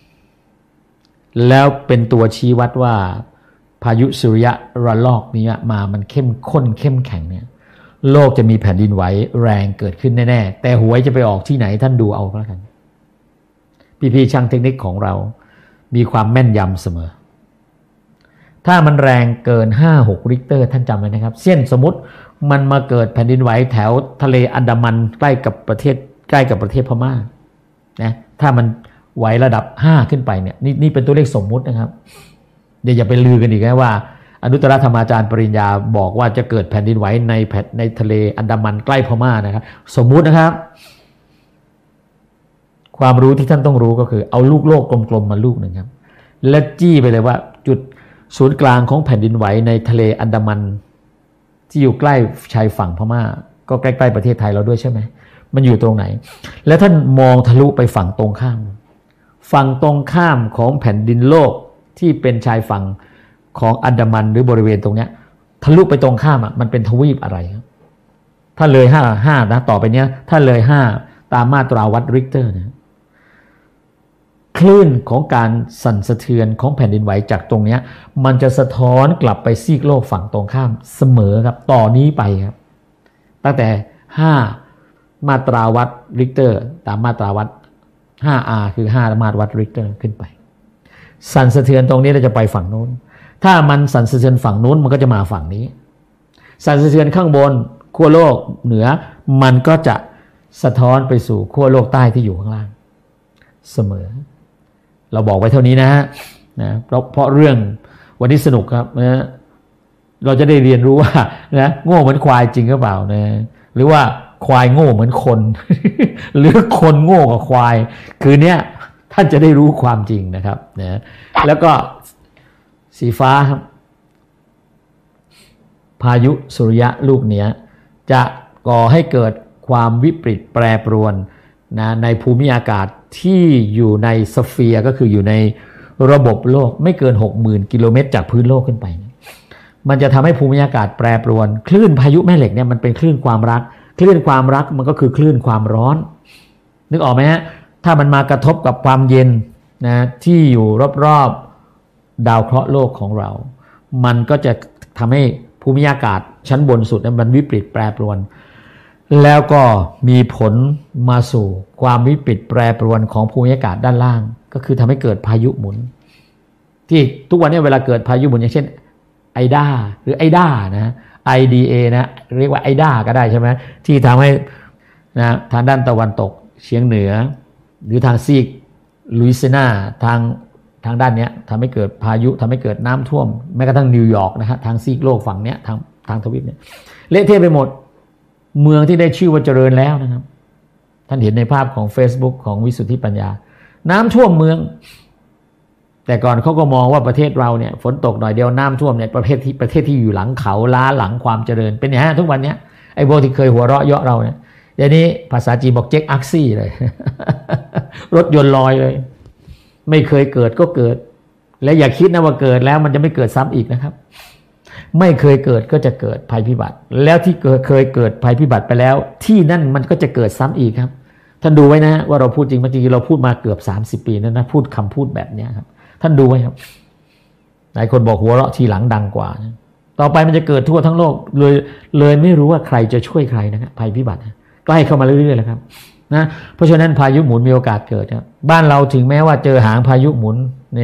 แล้วเป็นตัวชี้วัดว่าพายุสุริยะระลอกนี้มามันเข้มข้นเข้มแข็งเนี่ยโลกจะมีแผ่นดินไหวแรงเกิดขึ้นแน่ๆแต่หวยจะไปออกที่ไหนท่านดูเอาก็แล้วกันพี่ๆช่างเทคนิคของเรามีความแม่นยำเสมอถ้ามันแรงเกิน 5-6 ริกเตอร์ท่านจำไว้นะครับเช่นสมมติมันมาเกิดแผ่นดินไหวแถวทะเลอันดามันใกล้กับประเทศพม่านะถ้ามันไหวระดับ5ขึ้นไปเนี่ยนี่เป็นตัวเลขสมมุตินะครับเดี๋ยวอย่าไปลือกันอีกนะว่าอนุตตรธรรมาจารย์ปริญญาบอกว่าจะเกิดแผ่นดินไหวในทะเลอันดามันใกล้พม่านะครับสมมุตินะครับความรู้ที่ท่านต้องรู้ก็คือเอาลูกโลกกลมๆมาลูกหนึ่งครับและจี้ไปเลยว่าจุดศูนย์กลางของแผ่นดินไหวในทะเลอันดามันที่อยู่ใกล้ชายฝั่งพม่าก็ใกล้ๆประเทศไทยเราด้วยใช่ไหมมันอยู่ตรงไหนแล้วท่านมองทะลุไปฝั่งตรงข้ามของแผ่นดินโลกที่เป็นชายฝั่งของอันดามันหรือบริเวณตรงเนี้ยทะลุไปตรงข้ามอ่ะมันเป็นทวีปอะไรครับถ้าเลย5นะต่อไปเนี้ยถ้าเลย5ตามมาตราวัดริกเตอร์นะคลื่นของการสั่นสะเทือนของแผ่นดินไหวจากตรงนี้มันจะสะท้อนกลับไปซีกโลกฝั่งตรงข้ามเสมอครับต่อนี้ไปครับตั้งแต่5มาตราวัดริกเตอร์ตามมาตราวัด 5R คือ5มาตราวัดริกเตอร์ขึ้นไปสั่นสะเทือนตรงนี้เราจะไปฝั่งโน้นถ้ามันสั่นสะเทือนฝั่งโน้นมันก็จะมาฝั่งนี้สั่นสะเทือนข้างบนขั้วโลกเหนือมันก็จะสะท้อนไปสู่ขั้วโลกใต้ที่อยู่ข้างล่างเสมอเราบอกไว้เท่านี้นะเพราะเรื่องวันนี้สนุกครับนะเราจะได้เรียนรู้ว่านะโง่เหมือนควายจริงหรือเปล่านะหรือว่าควายโง่เหมือนคน หรือคนโง่กับควายคือเนี้ยท่านจะได้รู้ความจริงนะครับนะแล้วก็สีฟ้าครับพายุสุริยะลูกเนี้ยจะก่อให้เกิดความวิปริตแปรปรวนนะในภูมิอากาศที่อยู่ในสเฟียร์ก็คืออยู่ในระบบโลกไม่เกิน 60,000 กิโลเมตรจากพื้นโลกขึ้นไปมันจะทำให้ภูมิอากาศแปรปรวนคลื่นพายุแม่เหล็กเนี่ยมันเป็นคลื่นความรักคลื่นความรักมันก็คือคลื่นความร้อนนึกออกไหมฮะถ้ามันมากระทบกับความเย็นนะที่อยู่รอบๆดาวเคราะห์โลกของเรามันก็จะทำให้ภูมิอากาศชั้นบนสุดนั้นมันวิปริตแปรปรวนแล้วก็มีผลมาสู่ความวิปริตแปรปรวนของภูมิอากาศด้านล่างก็คือทำให้เกิดพายุหมุนที่ทุกวันนี้เวลาเกิดพายุหมุนอย่างเช่นไอด้าหรือไอด้านะ IDA นะเรียกว่าไอด้าก็ได้ใช่ไหมที่ทำให้นะทางด้านตะวันตกเฉียงเหนือหรือทางซีกลุยเซียนาทางด้านนี้ทำให้เกิดพายุทำให้เกิดน้ำท่วมแม้กระทั่งนิวยอร์กนะฮะทางซีกโลกฝั่งเนี้ยทางทวีปเนี่ยเละเทะไปหมดเมืองที่ได้ชื่อว่าเจริญแล้วนะครับท่านเห็นในภาพของ Facebook ของวิสุทธิปัญญาน้ำท่วมเมืองแต่ก่อนเขาก็มองว่าประเทศเราเนี่ยฝนตกหน่อยเดียวน้ำท่วมเนี่ยประเทศที่อยู่หลังเขาล้าหลังความเจริญเป็นอย่างนี้ทุกวันนี้ไอ้พวกที่เคยหัวเราะเยาะเราเนี่ยเดี๋ยวนี้ภาษาจีนบอกเจ๊กอักซี่เลย รถยนต์ลอยเลยไม่เคยเกิดก็เกิดและอย่าคิดนะว่าเกิดแล้วมันจะไม่เกิดซ้ำอีกนะครับไม่เคยเกิดก็จะเกิดภัยพิบัติแล้วที่เคยเกิดภัยพิบัติไปแล้วที่นั่นมันก็จะเกิดซ้ำอีกครับท่านดูไว้นะว่าเราพูดจริงจริงเราพูดมาเกือบ30 ปีนะพูดคำพูดแบบนี้ครับท่านดูไว้ครับหลายคนบอกหัวเราะทีหลังดังกว่านะต่อไปมันจะเกิดทั่วทั้งโลกเลยไม่รู้ว่าใครจะช่วยใครนะครับภัยพิบัติใกล้เข้ามาเรื่อยๆแล้วครับนะเพราะฉะนั้นพายุหมุนมีโอกาสเกิดครับบ้านเราถึงแม้ว่าเจอหางพายุหมุนใน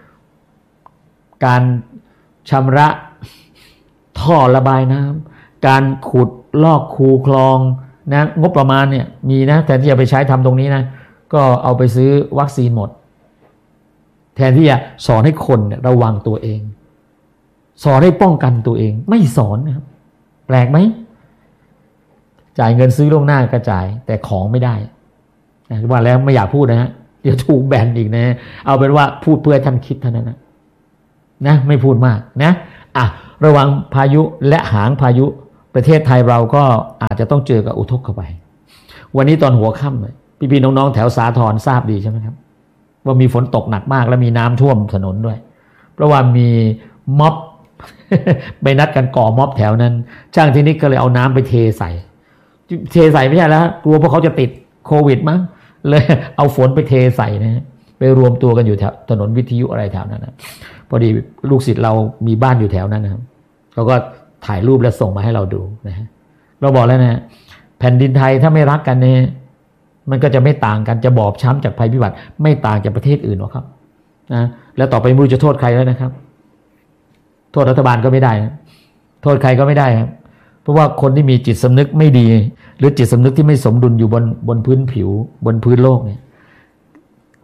การชำระท่อระบายน้ำการขุดลอกคูคลองนะงบประมาณเนี่ยมีนะแทนที่จะไปใช้ทำตรงนี้นะก็เอาไปซื้อวัคซีนหมดแทนที่จะสอนให้คนระวังตัวเองสอนให้ป้องกันตัวเองไม่สอนนะครับแปลกไหมจ่ายเงินซื้อล่วงหน้าก็จ่ายแต่ของไม่ได้ว่าแล้วไม่อยากพูดนะฮะเดี๋ยวถูกแบนอีกนะเอาเป็นว่าพูดเพื่อท่านคิดเท่านั้นนะไม่พูดมากนะระวังพายุและหางพายุประเทศไทยเราก็อาจจะต้องเจอกับอุทกภัยวันนี้ตอนหัวค่ำเลยพี่ๆน้องๆแถวสาทรทราบดีใช่ไหมครับว่ามีฝนตกหนักมากและมีน้ำท่วมถนนด้วยเพราะว่ามีม็อบ ไปนัดกันก่อม็อบแถวนั้นช่างที่นี่ก็เลยเอาน้ำไปเทใส่ไม่ใช่แล้วกลัวพวกเขาจะติดโควิดมั้งเลยเอาฝนไปเทใส่นะไปรวมตัวกันอยู่แถวถนนวิทยุอะไรแถวนั้นนะพอดีลูกศิษย์เรามีบ้านอยู่แถวนั้นนะครับเขาก็ถ่ายรูปแล้วส่งมาให้เราดูนะฮะเราบอกแล้วนะแผ่นดินไทยถ้าไม่รักกันเนี่ยมันก็จะไม่ต่างกันจะบอบช้ำจากภัยพิบัติไม่ต่างจากประเทศอื่นหรอกครับนะแล้วต่อไปไม่รู้จะโทษใครแล้วนะครับโทษรัฐบาลก็ไม่ได้นะโทษใครก็ไม่ได้ครับเพราะว่าคนที่มีจิตสำนึกไม่ดีหรือจิตสำนึกที่ไม่สมดุลอยู่บนพื้นผิวบนพื้นโลกเนี่ย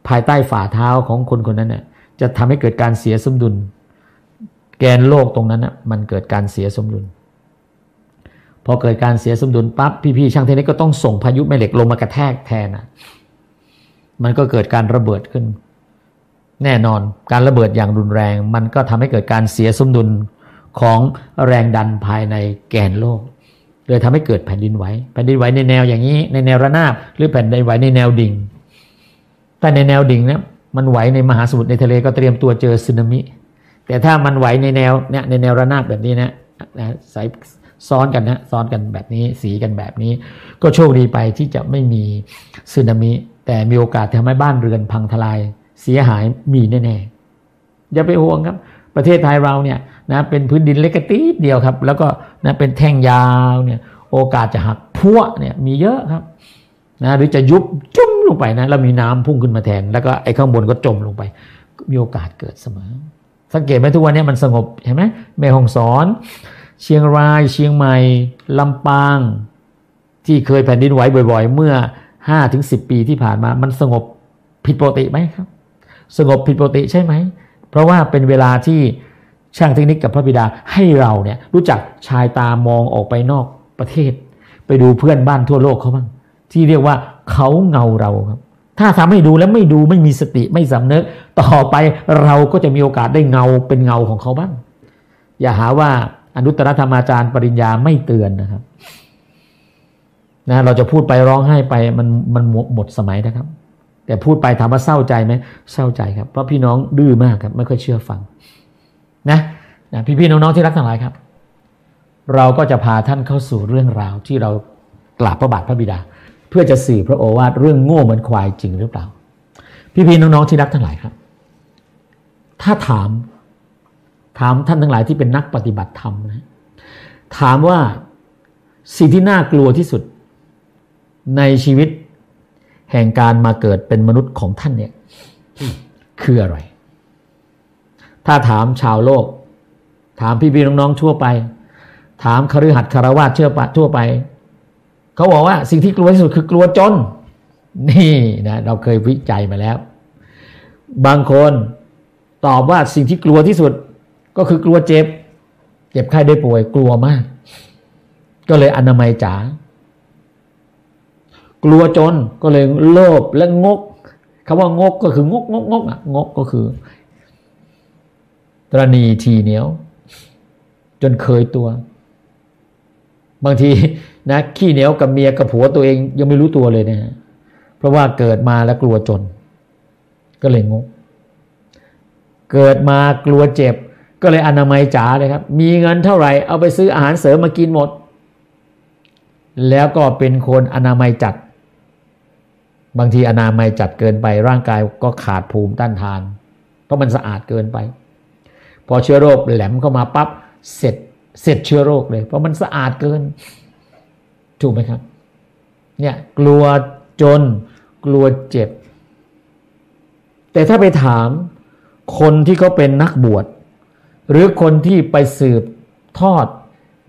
ภายใต้ฝ่าเท้าของคนคนนั้นเนี่ยจะทำให้เกิดการเสียสมดุลแกนโลกตรงนั้นน่ะมันเกิดการเสียสมดุลพอเกิดการเสียสมดุลปั๊บพี่ๆช่างเทคนิคก็ต้องส่งพายุแม่เหล็กลงมากระแทกแทนนะมันก็เกิดการระเบิดขึ้นแน่นอนการระเบิดอย่างรุนแรงมันก็ทำให้เกิดการเสียสมดุลของแรงดันภายในแกนโลกเลยทำให้เกิดแผ่นดินไหวในแนวอย่างนี้ในแนวระนาบหรือแผ่นดินไหวในแนวดิ่งแต่ในแนวดิ่งเนี่ยมันไหวในมหาสมุทรในทะเลก็เตรียมตัวเจอสึนามิแต่ถ้ามันไหวในแนวเนี่ยในแนวระนาบแบบนี้นะสายซ้อนกันนะซ้อนกันแบบนี้สีกันแบบนี้ก็โชคดีไปที่จะไม่มีสึนามิแต่มีโอกาสทำให้บ้านเรือนพังทลายเสียหายมีแน่ๆอย่าไปห่วงครับประเทศไทยเราเนี่ยนะเป็นพื้นดินเล็กนิดเดียวครับแล้วก็นะเป็นแท่งยาวเนี่ยโอกาสจะหักพัวเนี่ยมีเยอะครับนะหรือจะยุบจุ้มลงไปนะแล้วมีน้ำพุ่งขึ้นมาแทนแล้วก็ไอ้ข้างบนก็จมลงไปมีโอกาสเกิดเสมอสังเกตไหมทุกวันนี้มันสงบเห็นไหมแม่ฮ่องสอนเชียงรายเชียงใหม่ลำปางที่เคยแผ่นดินไหวบ่อยๆเมื่อ 5-10 ปีที่ผ่านมามันสงบผิดปกติไหมครับสงบผิดปกติใช่ไหมเพราะว่าเป็นเวลาที่ช่างเทคนิคกับพระบิดาให้เราเนี่ยรู้จักชายตามองออกไปนอกประเทศไปดูเพื่อนบ้านทั่วโลกเขาบ้างที่เรียกว่าเขาเงาเราครับถ้าทำให้ดูแล้วไม่ดูไม่มีสติไม่สำนึกต่อไปเราก็จะมีโอกาสได้เงาเป็นเงาของเขาบ้างอย่าหาว่าอนุตตรธรรมาจารย์ปริญญาไม่เตือนนะครับนะเราจะพูดไปร้องไห้ไปมันหมดสมัยนะครับแต่พูดไปถามว่าเศร้าใจไหมเศร้าใจครับเพราะพี่น้องดื้อมากครับไม่ค่อยเชื่อฟังนะพี่ๆน้องๆที่รักทั้งหลายครับเราก็จะพาท่านเข้าสู่เรื่องราวที่เรากราบพระบาทพระบิดาเพื่อจะสื่อพระโอวาทเรื่องโง่เหมือนควายจริงหรือเปล่าพี่ๆน้องๆที่รักทั้งหลายครับถ้าถามท่านทั้งหลายที่เป็นนักปฏิบัติธรรมนะถามว่าสิ่งที่น่ากลัวที่สุดในชีวิตแห่งการมาเกิดเป็นมนุษย์ของท่านเนี่ยคืออะไรถ้าถามชาวโลกถามพี่ๆน้องๆทั่วไปถามคฤหัสถ์คฤหัสถ์ทั่วไปเขาบอกว่าสิ่งที่กลัวที่สุดคือกลัวจนนี่นะเราเคยวิจัยมาแล้วบางคนตอบว่าสิ่งที่กลัวที่สุดก็คือกลัวเจ็บไข้ได้ป่วยกลัวมากก็เลยอนามัยจ๋ากลัวจนก็เลยโลภและงกคำว่างกก็คืองกงกก็คือตระหนี่ทีเหนียวจนเคยตัวบางทีนะขี้เหนียวกับเมียกับผัวตัวเองยังไม่รู้ตัวเลยนะเพราะว่าเกิดมาแล้วกลัวจนก็เลยงกเกิดมากลัวเจ็บก็เลยอนามัยจ๋าเลยครับมีเงินเท่าไหร่เอาไปซื้ออาหารเสริมมากินหมดแล้วก็เป็นคนอนามัยจัดบางทีอนามัยจัดเกินไปร่างกายก็ขาดภูมิต้านทานเพราะมันสะอาดเกินไปพอเชื้อโรคแหลมเข้ามาปั๊บเสร็จเชื้อโรคเลยเพราะมันสะอาดเกินถูกไหมครับเนี่ยกลัวจนกลัวเจ็บแต่ถ้าไปถามคนที่เขาเป็นนักบวชหรือคนที่ไปสืบทอด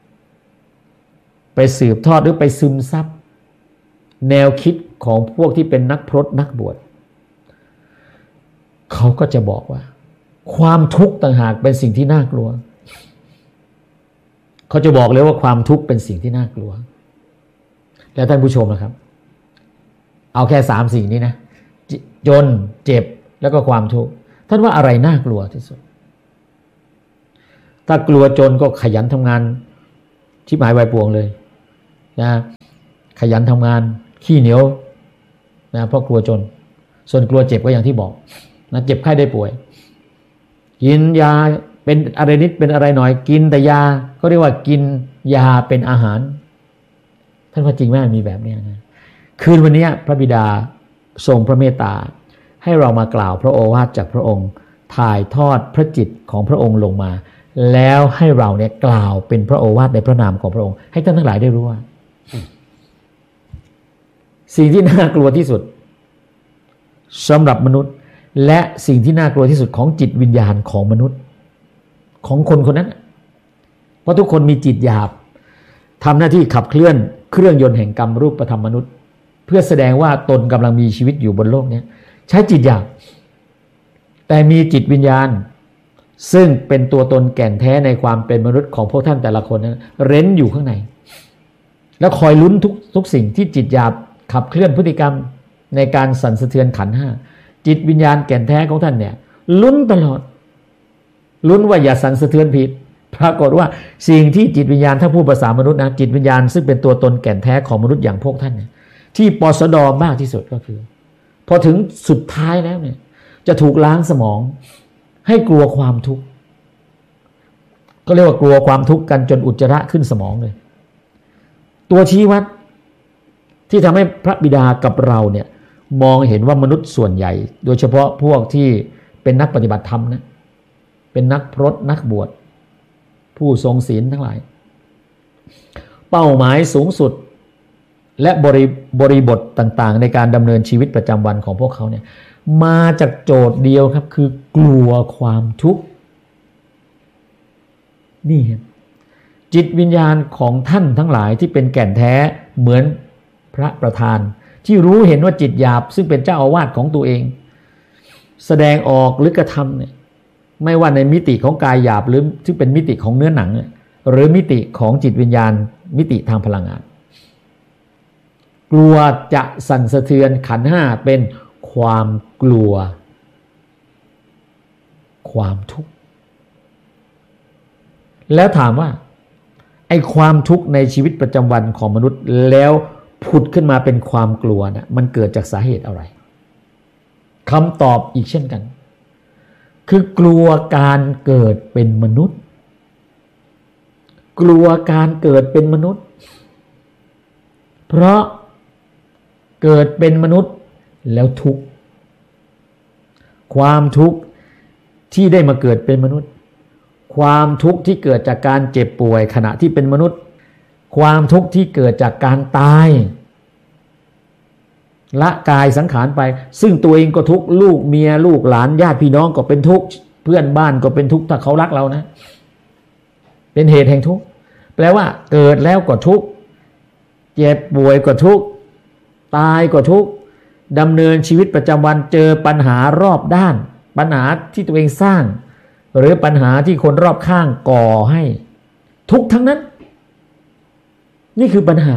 หรือไปซึมซับแนวคิดของพวกที่เป็นนักพรตนักบวชเขาก็จะบอกว่าความทุกข์ต่างหากเป็นสิ่งที่น่ากลัวเขาจะบอกเลยว่าความทุกข์เป็นสิ่งที่น่ากลัวแล้วท่านผู้ชมนะครับเอาแค่3สิ่งนี้นะจนเจ็บแล้วก็ความทุกข์ท่านว่าอะไรน่ากลัวที่สุดถ้ากลัวจนก็ขยันทำงานชิบหายวายป่วงเลยนะขยันทำงานขี้เหนียวนะเพราะกลัวจนส่วนกลัวเจ็บก็อย่างที่บอกนะเจ็บไข้ได้ป่วยกินยาเป็นอะไรนิดเป็นอะไรหน่อยกินแต่ยาก็เรียกว่ากินยาเป็นอาหารท่านว่าจริงไหมมีแบบนี้นะคืนวันนี้พระบิดาทรงพระเมตตาให้เรามากล่าวพระโอวาทจากพระองค์ถ่ายทอดพระจิตของพระองค์ลงมาแล้วให้เราเนี่ยกล่าวเป็นพระโอวาทในพระนามของพระองค์ให้ท่านทั้งหลายได้รู้ว่าสิ่งที่น่ากลัวที่สุดสำหรับมนุษย์และสิ่งที่น่ากลัวที่สุดของจิตวิญญาณของมนุษย์ของคนคนนั้นเพราะทุกคนมีจิตหยาบทำหน้าที่ขับเคลื่อนเครื่องยนต์แห่งกรรมรูปธรรมมนุษย์เพื่อแสดงว่าตนกำลังมีชีวิตอยู่บนโลกนี้ใช้จิตหยาบแต่มีจิตวิญญาณซึ่งเป็นตัวตนแก่นแท้ในความเป็นมนุษย์ของพวกท่านแต่ละคนนั้นเร้นอยู่ข้างในแล้วคอยลุ้นทุกสิ่งที่จิตหยาบขับเคลื่อนพฤติกรรมในการสั่นสะเทือนขันธ์ห้าจิตวิญญาณแก่นแท้ของท่านเนี่ยลุ้นตลอดลุ้นว่าอย่าสั่นสะเทือนผิดปรากฏว่าสิ่งที่จิตวิญญาณถ้าพูดภาษามนุษย์นะจิตวิญญาณซึ่งเป็นตัวตนแก่นแท้ของมนุษย์อย่างพวกท่านเนี่ยที่ปสดมากที่สุดก็คือพอถึงสุดท้ายแล้วเนี่ยจะถูกล้างสมองให้กลัวความทุกข์ก็เรียกว่ากลัวความทุกข์กันจนอุจจาระขึ้นสมองเลยตัวชี้วัดที่ทำให้พระบิดากับเราเนี่ยมองเห็นว่ามนุษย์ส่วนใหญ่โดยเฉพาะพวกที่เป็นนักปฏิบัติธรรมนะเป็นนักพรตนักบวชผู้ทรงศีลทั้งหลายเป้าหมายสูงสุดและบริบทต่างๆในการดำเนินชีวิตประจำวันของพวกเขาเนี่ยมาจากโจทย์เดียวครับคือกลัวความทุกข์นี่จิตวิญญาณของท่านทั้งหลายที่เป็นแก่นแท้เหมือนพระประธานที่รู้เห็นว่าจิตหยาบซึ่งเป็นเจ้าอาวาสของตัวเองแสดงออกหรือกระทำเนี่ยไม่ว่าในมิติของกายหยาบหรือที่เป็นมิติของเนื้อหนังหรือมิติของจิตวิญญาณมิติทางพลังงานกลัวจะสั่นสะเทือนขันธ์ห้าเป็นความกลัวความทุกข์แล้วถามว่าไอ้ความทุกข์ในชีวิตประจำวันของมนุษย์แล้วผุดขึ้นมาเป็นความกลัวนะมันเกิดจากสาเหตุอะไรคำตอบอีกเช่นกันคือกลัวการเกิดเป็นมนุษย์กลัวการเกิดเป็นมนุษย์เพราะเกิดเป็นมนุษย์แล้วทุกข์ความทุกข์ที่ได้มาเกิดเป็นมนุษย์ความทุกข์ที่เกิดจากการเจ็บป่วยขณะที่เป็นมนุษย์ความทุกข์ที่เกิดจากการตายละกายสังขารไปซึ่งตัวเองก็ทุกข์ลูกเมียลูกหลานญาติพี่น้องก็เป็นทุกข์เพื่อนบ้านก็เป็นทุกข์ถ้าเขารักเรานะเป็นเหตุแห่งทุกข์แปลว่าเกิดแล้วก็ทุกข์เจ็บป่วยก็ทุกข์ตายก็ทุกข์ดำเนินชีวิตประจำวันเจอปัญหารอบด้านปัญหาที่ตัวเองสร้างหรือปัญหาที่คนรอบข้างก่อให้ทุกข์ทั้งนั้นนี่คือปัญหา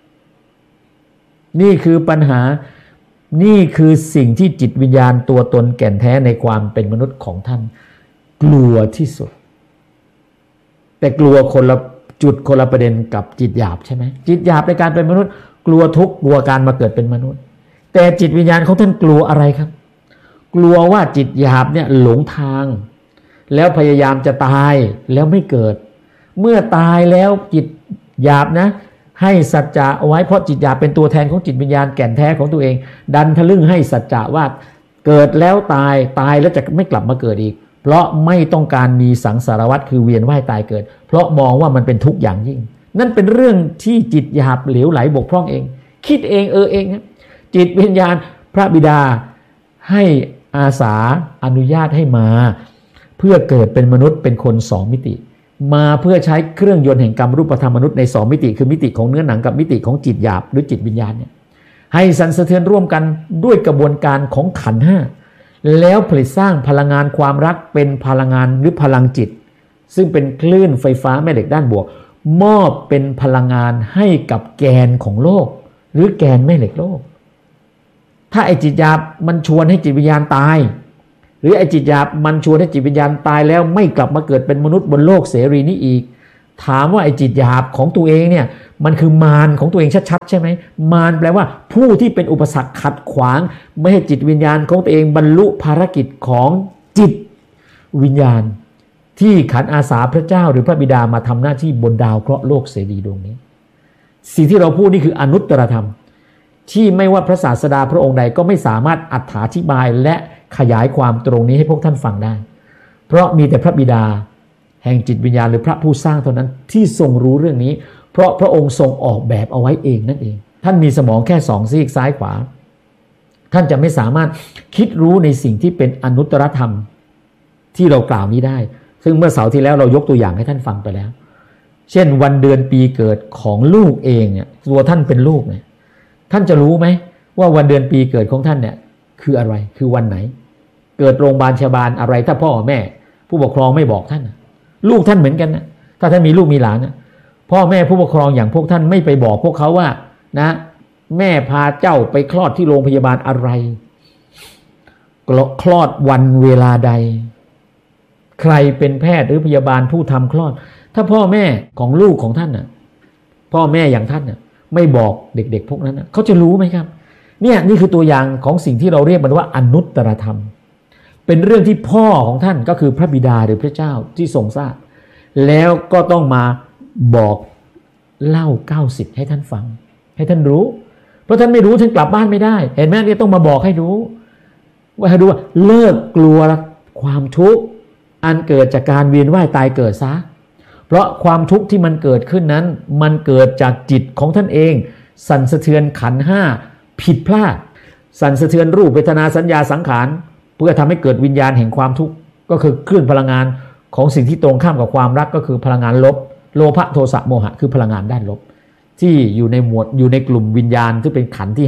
นี่คือปัญหานี่คือสิ่งที่จิตวิญญาณตัวตนแก่นแท้ในความเป็นมนุษย์ของท่านกลัวที่สุดแต่กลัวคนละจุดคนละประเด็นกับจิตหยาบใช่ไหมจิตหยาบในการเป็นมนุษย์กลัวทุกข์กลัวการมาเกิดเป็นมนุษย์แต่จิตวิญญาณของท่านกลัวอะไรครับกลัวว่าจิตหยาบเนี่ยหลงทางแล้วพยายามจะตายแล้วไม่เกิดเมื่อตายแล้วจิตหยาบนะให้สัจจะเอาไว้เพราะจิตหยาบเป็นตัวแทนของจิตวิญญาณแก่นแท้ของตัวเองดันทะลึ่งให้สัจจะว่าเกิดแล้วตายแล้วจะไม่กลับมาเกิดอีกเพราะไม่ต้องการมีสังสารวัฏคือเวียนว่ายตายเกิดเพราะมองว่ามันเป็นทุกข์อย่างยิ่งนั่นเป็นเรื่องที่จิตหยาบเหลวไหลบกพร่องเองคิดเองเองครับจิตวิญญาณพระบิดาให้อาสาอนุญาตให้มาเพื่อเกิดเป็นมนุษย์เป็นคนสองมิติมาเพื่อใช้เครื่องยนต์แห่งกรรมรูปธรรมมนุษย์ในสองมิติคือมิติของเนื้อหนังกับมิติของจิตหยาบหรือจิตวิญญาณเนี่ยให้สั่นสะเทือนร่วมกันด้วยกระบวนการของขันธ์ห้าแล้วผลิตสร้างพลังงานความรักเป็นพลังงานหรือพลังจิตซึ่งเป็นคลื่นไฟฟ้าแม่เหล็กด้านบวกมอบเป็นพลังงานให้กับแกนของโลกหรือแกนแม่เหล็กโลกถ้าไอ้จิตหยาบมันชวนให้จิตวิญญาณตายหรือไอ้จิตหยาบมันชวนให้จิตวิญญาณตายแล้วไม่กลับมาเกิดเป็นมนุษย์บนโลกเสรีนี้อีกถามว่าไอ้จิตหยาบของตัวเองเนี่ยมันคือมารของตัวเองชัดๆใช่ไหมมารแปลว่าผู้ที่เป็นอุปสรรคขัดขวางไม่ให้จิตวิญญาณของตัวเองบรรลุภารกิจของจิตวิญญาณที่ขันอาสาพระเจ้าหรือพระบิดามาทำหน้าที่บนดาวเคราะห์โลกเสรีดวงนี้สิ่งที่เราพูดนี่คืออนุตตรธรรมที่ไม่ว่าพระศาสดาพระองค์ใดก็ไม่สามารถอธิบายและขยายความตรงนี้ให้พวกท่านฟังได้เพราะมีแต่พระบิดาแห่งจิตวิญญาณหรือพระผู้สร้างเท่านั้นที่ทรงรู้เรื่องนี้เพราะพระองค์ทรงออกแบบเอาไว้เองนั่นเองท่านมีสมองแค่สองซีกซ้ายขวาท่านจะไม่สามารถคิดรู้ในสิ่งที่เป็นอนุตตรธรรมที่เรากล่าวนี้ได้ซึ่งเมื่อเสาร์ที่แล้วเรายกตัวอย่างให้ท่านฟังไปแล้วเช่นวันเดือนปีเกิดของลูกเองเนี่ยตัวท่านเป็นลูกเนี่ยท่านจะรู้ไหมว่าวันเดือนปีเกิดของท่านเนี่ยคืออะไรคือวันไหนเกิดโรงพยาบาลชบาลอะไรถ้าพ่อแม่ผู้ปกครองไม่บอกท่านลูกท่านเหมือนกันนะถ้าท่านมีลูกมีหลานนะพ่อแม่ผู้ปกครองอย่างพวกท่านไม่ไปบอกพวกเขาว่านะแม่พาเจ้าไปคลอดที่โรงพยาบาลอะไรคลอดวันเวลาใดใครเป็นแพทย์หรือพยาบาลผู้ทำคลอดถ้าพ่อแม่ของลูกของท่านน่ะพ่อแม่อย่างท่านน่ะไม่บอกเด็กๆพวกนั้นน่ะเขาจะรู้ไหมครับเนี่ยนี่คือตัวอย่างของสิ่งที่เราเรียกมันว่าอนุตตรธรรมเป็นเรื่องที่พ่อของท่านก็คือพระบิดาหรือพระเจ้าที่ทรงทราบแล้วก็ต้องมาบอกเล่า90ให้ท่านฟังให้ท่านรู้เพราะท่านไม่รู้ท่านกลับบ้านไม่ได้เห็นไหมเนี่ยต้องมาบอกให้รู้ว่าให้รู้ว่าเลิกกลัวความทุกข์อันเกิดจากการเวียนว่ายตายเกิดซะเพราะความทุกข์ที่มันเกิดขึ้นนั้นมันเกิดจากจิตของท่านเองสั่นสะเทือนขันธ์ห้าผิดพลาดสั่นสะเทือนรูปเวทนาสัญญาสังขารเพื่อทำให้เกิดวิญญาณแห่งความทุกข์ก็คือคลื่นพลังงานของสิ่งที่ตรงข้ามกับความรักก็คือพลังงานลบโลภะโทสะโมหะคือพลังงานด้านลบที่อยู่ในหมวดอยู่ในกลุ่มวิญญาณที่เป็นขันธ์ที่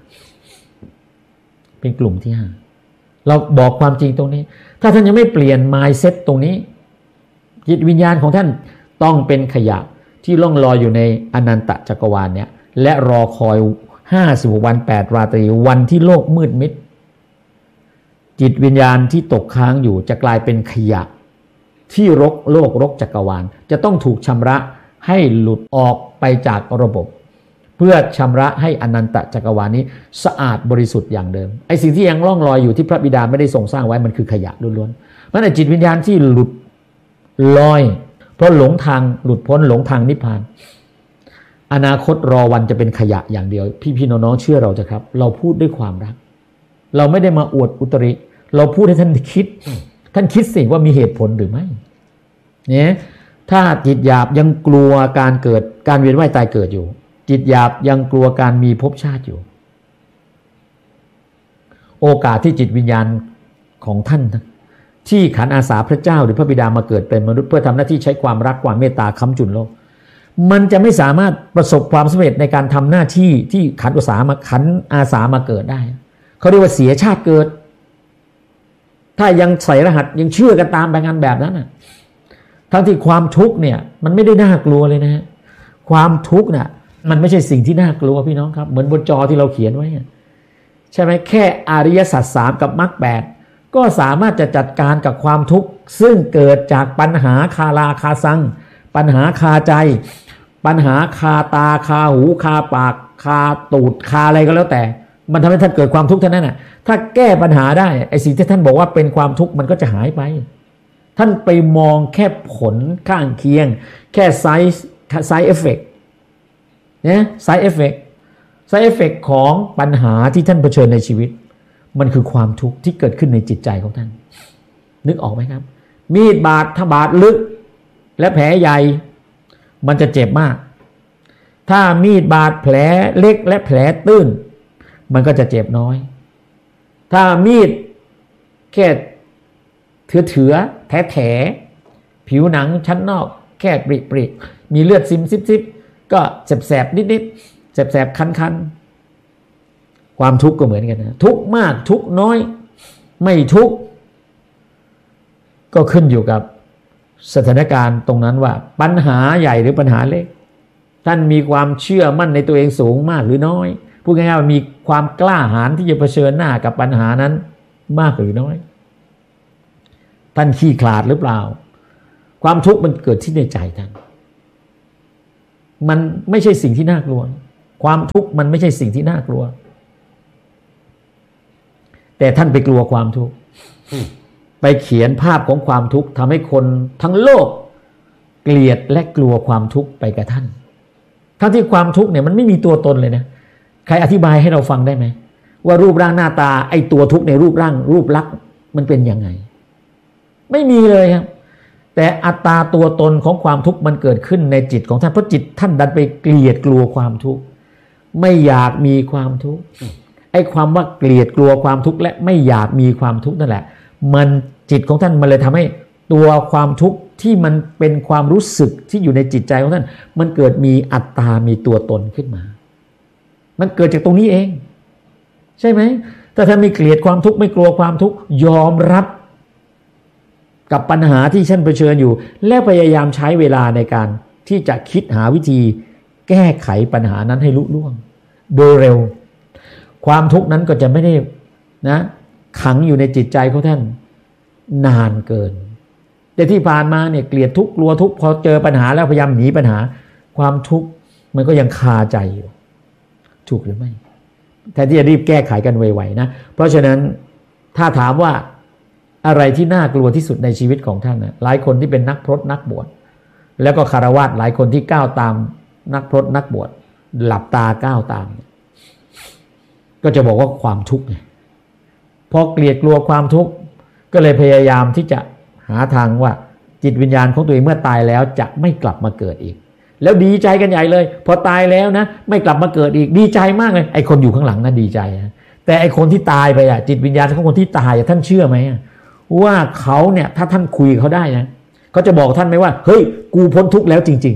5เป็นกลุ่มที่5เราบอกความจริงตรงนี้ถ้าท่านยังไม่เปลี่ยน mindset ตรงนี้จิตวิญญาณของท่านต้องเป็นขยะที่ล่องลอยอยู่ในอนันตจักรวาลเนี่ยและรอคอย56วัน8ราตรีวันที่โลกมืดมิดจิตวิญญาณที่ตกค้างอยู่จะกลายเป็นขยะที่รกโลกรกจักรวาลจะต้องถูกชำระให้หลุดออกไปจากระบบเพื่อชำระให้อนันตจักรวาลนี้สะอาดบริสุทธิ์อย่างเดิมไอ้สิ่งที่ยังล่องลอยอยู่ที่พระบิดาไม่ได้ทรงสร้างไว้มันคือขยะล้วนๆเพราะฉะนั้นจิตวิญญาณที่หลุดลอยเพราะหลงทางหลุดพ้นหลงทางนิพพานอนาคตรอวันจะเป็นขยะอย่างเดียวพี่ๆน้องๆเชื่อเราเถอะครับเราพูดด้วยความรักเราไม่ได้มาอวดอุตริเราพูดให้ท่านคิดท่านคิดสิว่ามีเหตุผลหรือไม่เนี่ยถ้าจิตหยาบยังกลัวการเกิดการเวียนว่ายตายเกิดอยู่จิตหยาบยังกลัวการมีภพชาติอยู่โอกาสที่จิตวิญญาณของท่านที่ขันอาสาพระเจ้าหรือพระบิดามาเกิดเป็นมนุษย์เพื่อทำหน้าที่ใช้ความรักความเมตตาค้ำจุนโลกมันจะไม่สามารถประสบความสำเร็จในการทำหน้าที่ที่ขันอาสามาเกิดได้เขาเรียกว่าเสียชาติเกิดถ้ายังใส่รหัสยังเชื่อกันตามไปงานแบบนั้นน่ะทั้งที่ความทุกข์เนี่ยมันไม่ได้น่ากลัวเลยนะฮะความทุกข์น่ะมันไม่ใช่สิ่งที่น่ากลัวพี่น้องครับเหมือนบนจอที่เราเขียนไว้ใช่ไหมแค่อริยสัจ3กับมรรค8ก็สามารถจะจัดการกับความทุกข์ซึ่งเกิดจากปัญหาคาราคาซังปัญหาคาใจปัญหาคาตาคาหูคาปากคาตูดคาอะไรก็แล้วแต่มันทำให้ท่านเกิดความทุกข์เท่านั้นน่ะถ้าแก้ปัญหาได้ไอ้สิ่งที่ท่านบอกว่าเป็นความทุกข์มันก็จะหายไปท่านไปมองแค่ผลข้างเคียงแค่ไซด์เอฟเฟกต์เนี่ยไซด์เอฟเฟกต์ของปัญหาที่ท่านเผชิญในชีวิตมันคือความทุกข์ที่เกิดขึ้นในจิตใจของท่านนึกออกไหมครับมีดบาดถ้าบาดลึกและแผลใหญ่มันจะเจ็บมากถ้ามีดบาดแผลเล็กและแผลตื้นมันก็จะเจ็บน้อยถ้ามีดแค่เถือแผลผิวหนังชั้นนอกแค่ปริมีเลือดซิบก็แสบนิดแสบคันความทุกข์ก็เหมือนกันนะทุกข์มากทุกข์น้อยไม่ทุกข์ก็ขึ้นอยู่กับสถานการณ์ตรงนั้นว่าปัญหาใหญ่หรือปัญหาเล็กท่านมีความเชื่อมั่นในตัวเองสูงมากหรือน้อยพูดง่ายๆว่ามีความกล้าหาญที่จะเผชิญหน้ากับปัญหานั้นมากหรือน้อยท่านขี้ขลาดหรือเปล่าความทุกข์มันเกิดที่ในใจท่านมันไม่ใช่สิ่งที่น่ากลัวความทุกข์มันไม่ใช่สิ่งที่น่ากลัวแต่ท่านไปกลัวความทุกข์ไปเขียนภาพของความทุกข์ทำให้คนทั้งโลกเกลียดและกลัวความทุกข์ไปกับท่านทั้งที่ความทุกข์เนี่ยมันไม่มีตัวตนเลยนะใครอธิบายให้เราฟังได้ไหมว่ารูปร่างหน้าตาไอ้ตัวทุกข์ในรูปร่างรูปลักษณ์มันเป็นยังไงไม่มีเลยครับแต่อัตตาตัวตนของความทุกข์มันเกิดขึ้นในจิตของท่านเพราะจิตท่านดันไปเกลียดกลัวความทุกข์ไม่อยากมีความทุกข์ไอ้ความว่าเกลียดกลัวความทุกข์และไม่อยากมีความทุกข์นั่นแหละมันจิตของท่านมันเลยทำให้ตัวความทุกข์ที่มันเป็นความรู้สึกที่อยู่ในจิตใจของท่านมันเกิดมีอัตตามีตัวตนขึ้นมามันเกิดจากตรงนี้เองใช่ไหมถ้าท่านไม่เกลียดความทุกข์ไม่กลัวความทุกข์ยอมรับกับปัญหาที่ท่านเผชิญอยู่และพยายามใช้เวลาในการที่จะคิดหาวิธีแก้ไขปัญหานั้นให้ลุล่วงโดยเร็วความทุกข์นั้นก็จะไม่ได้นะขังอยู่ในจิตใจของท่านนานเกินแต่ที่ผ่านมาเนี่ยเกลียดทุกข์กลัวทุกข์พอเจอปัญหาแล้วพยายามหนีปัญหาความทุกข์มันก็ยังคาใจอยู่ถูกหรือไม่แทนที่จะรีบแก้ไขกันไวๆนะเพราะฉะนั้นถ้าถามว่าอะไรที่น่ากลัวที่สุดในชีวิตของท่านนะหลายคนที่เป็นนักพรตนักบวชแล้วก็คฤหัสถ์หลายคนที่ก้าวตามนักพรตนักบวชหลับตาก้าวตามก็จะบอกว่าความทุกข์ไงพอเกลียดกลัวความทุกข์ก็เลยพยายามที่จะหาทางว่าจิตวิญญาณของตัวเองเมื่อตายแล้วจะไม่กลับมาเกิดอีกแล้วดีใจกันใหญ่เลยพอตายแล้วนะไม่กลับมาเกิดอีกดีใจมากเลยไอ้คนอยู่ข้างหลังนะดีใจนะแต่ไอ้คนที่ตายไปอ่ะจิตวิญญาณของคนที่ตายท่านเชื่อไหมว่าเขาเนี่ยถ้าท่านคุยเขาได้นะเขาจะบอกท่านไหมว่าเฮ้ยกูพ้นทุกข์แล้วจริง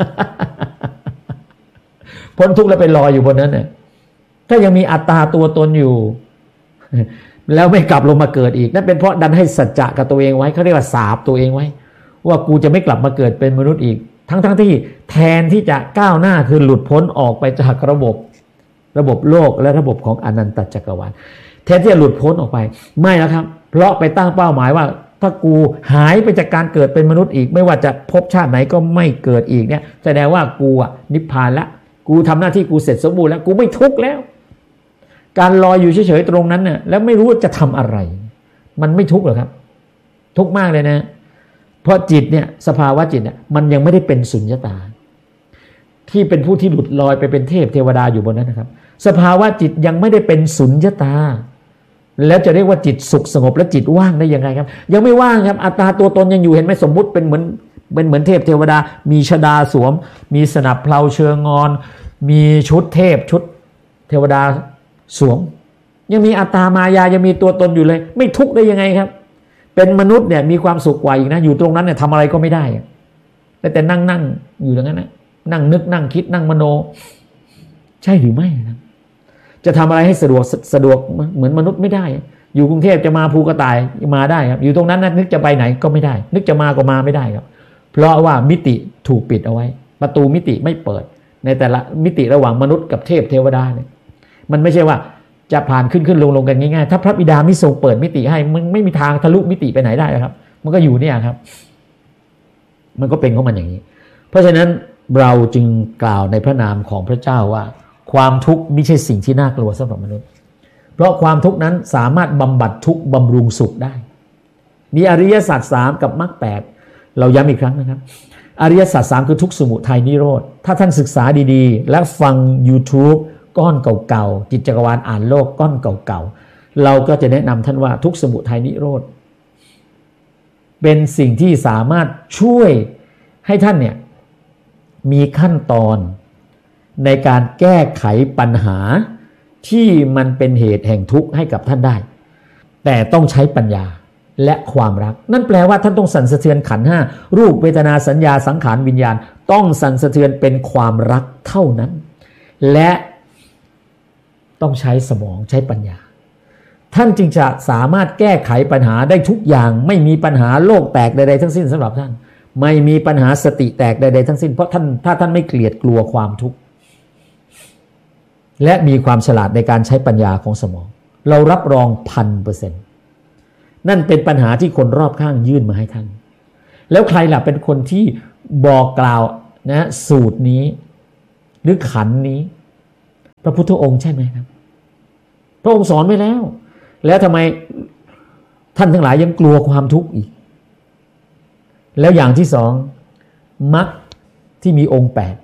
ๆ พ้นทุกข์แล้วไปลอยอยู่บนนั้นเนี่ยถ้ายังมีอัตตาตัวตนอยู่แล้วไม่กลับลงมาเกิดอีกนั่นเป็นเพราะดันให้สัจจะกับตัวเองไว้เขาเรียกว่าสาปตัวเองไว้ว่ากูจะไม่กลับมาเกิดเป็นมนุษย์อีกทั้งที่แทนที่จะก้าวหน้าคือหลุดพ้นออกไปจากระบบโลกและระบบของอนันตจักรวาลแทนที่จะหลุดพ้นออกไปไม่แล้วครับเพราะไปตั้งเป้าหมายว่าถ้ากูหายไปจากการเกิดเป็นมนุษย์อีกไม่ว่าจะพบชาติไหนก็ไม่เกิดอีกเนี่ยแสดงว่ากูนิพพานแล้วกูทำหน้าที่กูเสร็จสมบูรณ์แล้วกูไม่ทุกข์แล้วการลอยอยู่เฉยๆตรงนั้นเนี่ยแล้วไม่รู้ว่าจะทำอะไรมันไม่ทุกข์หรอครับทุกข์มากเลยนะเพราะจิตเนี่ยสภาวะจิตเนี่ยมันยังไม่ได้เป็นสุญญตาที่เป็นผู้ที่หลุดลอยไปเป็นเทพเทวดาอยู่บนนั้นนะครับสภาวะจิตยังไม่ได้เป็นสุญญตาแล้วจะเรียกว่าจิตสุขสงบและจิตว่างได้ยังไงครับยังไม่ว่างครับอัตตาตัวตนยังอยู่เห็นไหมสมมุติเป็นเหมือนเทพเทวดามีชฎาสวมมีสนับเพลาเชิงงอนมีชุดเทพชุดเทวดาสวมยังมีอัตตามายายังมีตัวตนอยู่เลยไม่ทุกข์ได้ยังไงครับเป็นมนุษย์เนี่ยมีความสุขกว่าอีกนะอยู่ตรงนั้นเนี่ยทำอะไรก็ไม่ได้แต่นั่งอยู่อย่างนั้นนะนั่งนึกนั่งคิดนั่งมโนใช่หรือไม่นะจะทำอะไรให้สะดวกเหมือนมนุษย์ไม่ได้อยู่กรุงเทพจะมาภูกระต่ายมาได้ครับอยู่ตรงนั้นนะนึกจะไปไหนก็ไม่ได้นึกจะมาก็มาไม่ได้ครับเพราะว่ามิติถูกปิดเอาไว้ประตูมิติไม่เปิดในแต่ละมิติระหว่างมนุษย์กับเทพเทวดาเนี่ยมันไม่ใช่ว่าจะผ่านขึ้นลงกันง่ายๆถ้าพระบิดาไม่ทรงเปิดมิติให้มันไม่มีทางทะลุมิติไปไหนได้ครับมันก็อยู่เนี่ยครับมันก็เป็นของมันอย่างนี้เพราะฉะนั้นเราจึงกล่าวในพระนามของพระเจ้าว่าความทุกข์ไม่ใช่สิ่งที่น่ากลัวสำหรับมนุษย์เพราะความทุกข์นั้นสามารถบำบัดทุกข์บำรุงสุขได้มีอริยสัจ3กับมรรค8เราย้ำอีกครั้งนะครับอริยสัจ3คือทุกข์สมุทัยนิโรธถ้าท่านศึกษาดีๆและฟัง YouTube ก้อนเก่าๆจิตจักรวาลอ่านโลกก้อนเก่าๆเราก็จะแนะนำท่านว่าทุกข์สมุทัยนิโรธเป็นสิ่งที่สามารถช่วยให้ท่านเนี่ยมีขั้นตอนในการแก้ไขปัญหาที่มันเป็นเหตุแห่งทุกข์ให้กับท่านได้แต่ต้องใช้ปัญญาและความรักนั่นแปลว่าท่านต้องสั่นสะเทือนขันธ์5รูปเวทนาสัญญาสังขารวิญญาณต้องสั่นสะเทือนเป็นความรักเท่านั้นและต้องใช้สมองใช้ปัญญาท่านจึงจะสามารถแก้ไขปัญหาได้ทุกอย่างไม่มีปัญหาโลกแตกใดๆทั้งสิ้นสำหรับท่านไม่มีปัญหาสติแตกใดๆทั้งสิ้นเพราะท่านถ้าท่านไม่เกลียดกลัวความทุกข์และมีความฉลาดในการใช้ปัญญาของสมองเรารับรอง 1,000% นั่นเป็นปัญหาที่คนรอบข้างยื่นมาให้ท่านแล้วใครล่ะเป็นคนที่บอกกล่าวนะสูตรนี้หรือขันนี้พระพุทธองค์ใช่ไหมครับพระองค์สอนไว้แล้วทำไมท่านทั้งหลายยังกลัวความทุกข์อีกแล้วอย่างที่2มรรคที่มีองค์8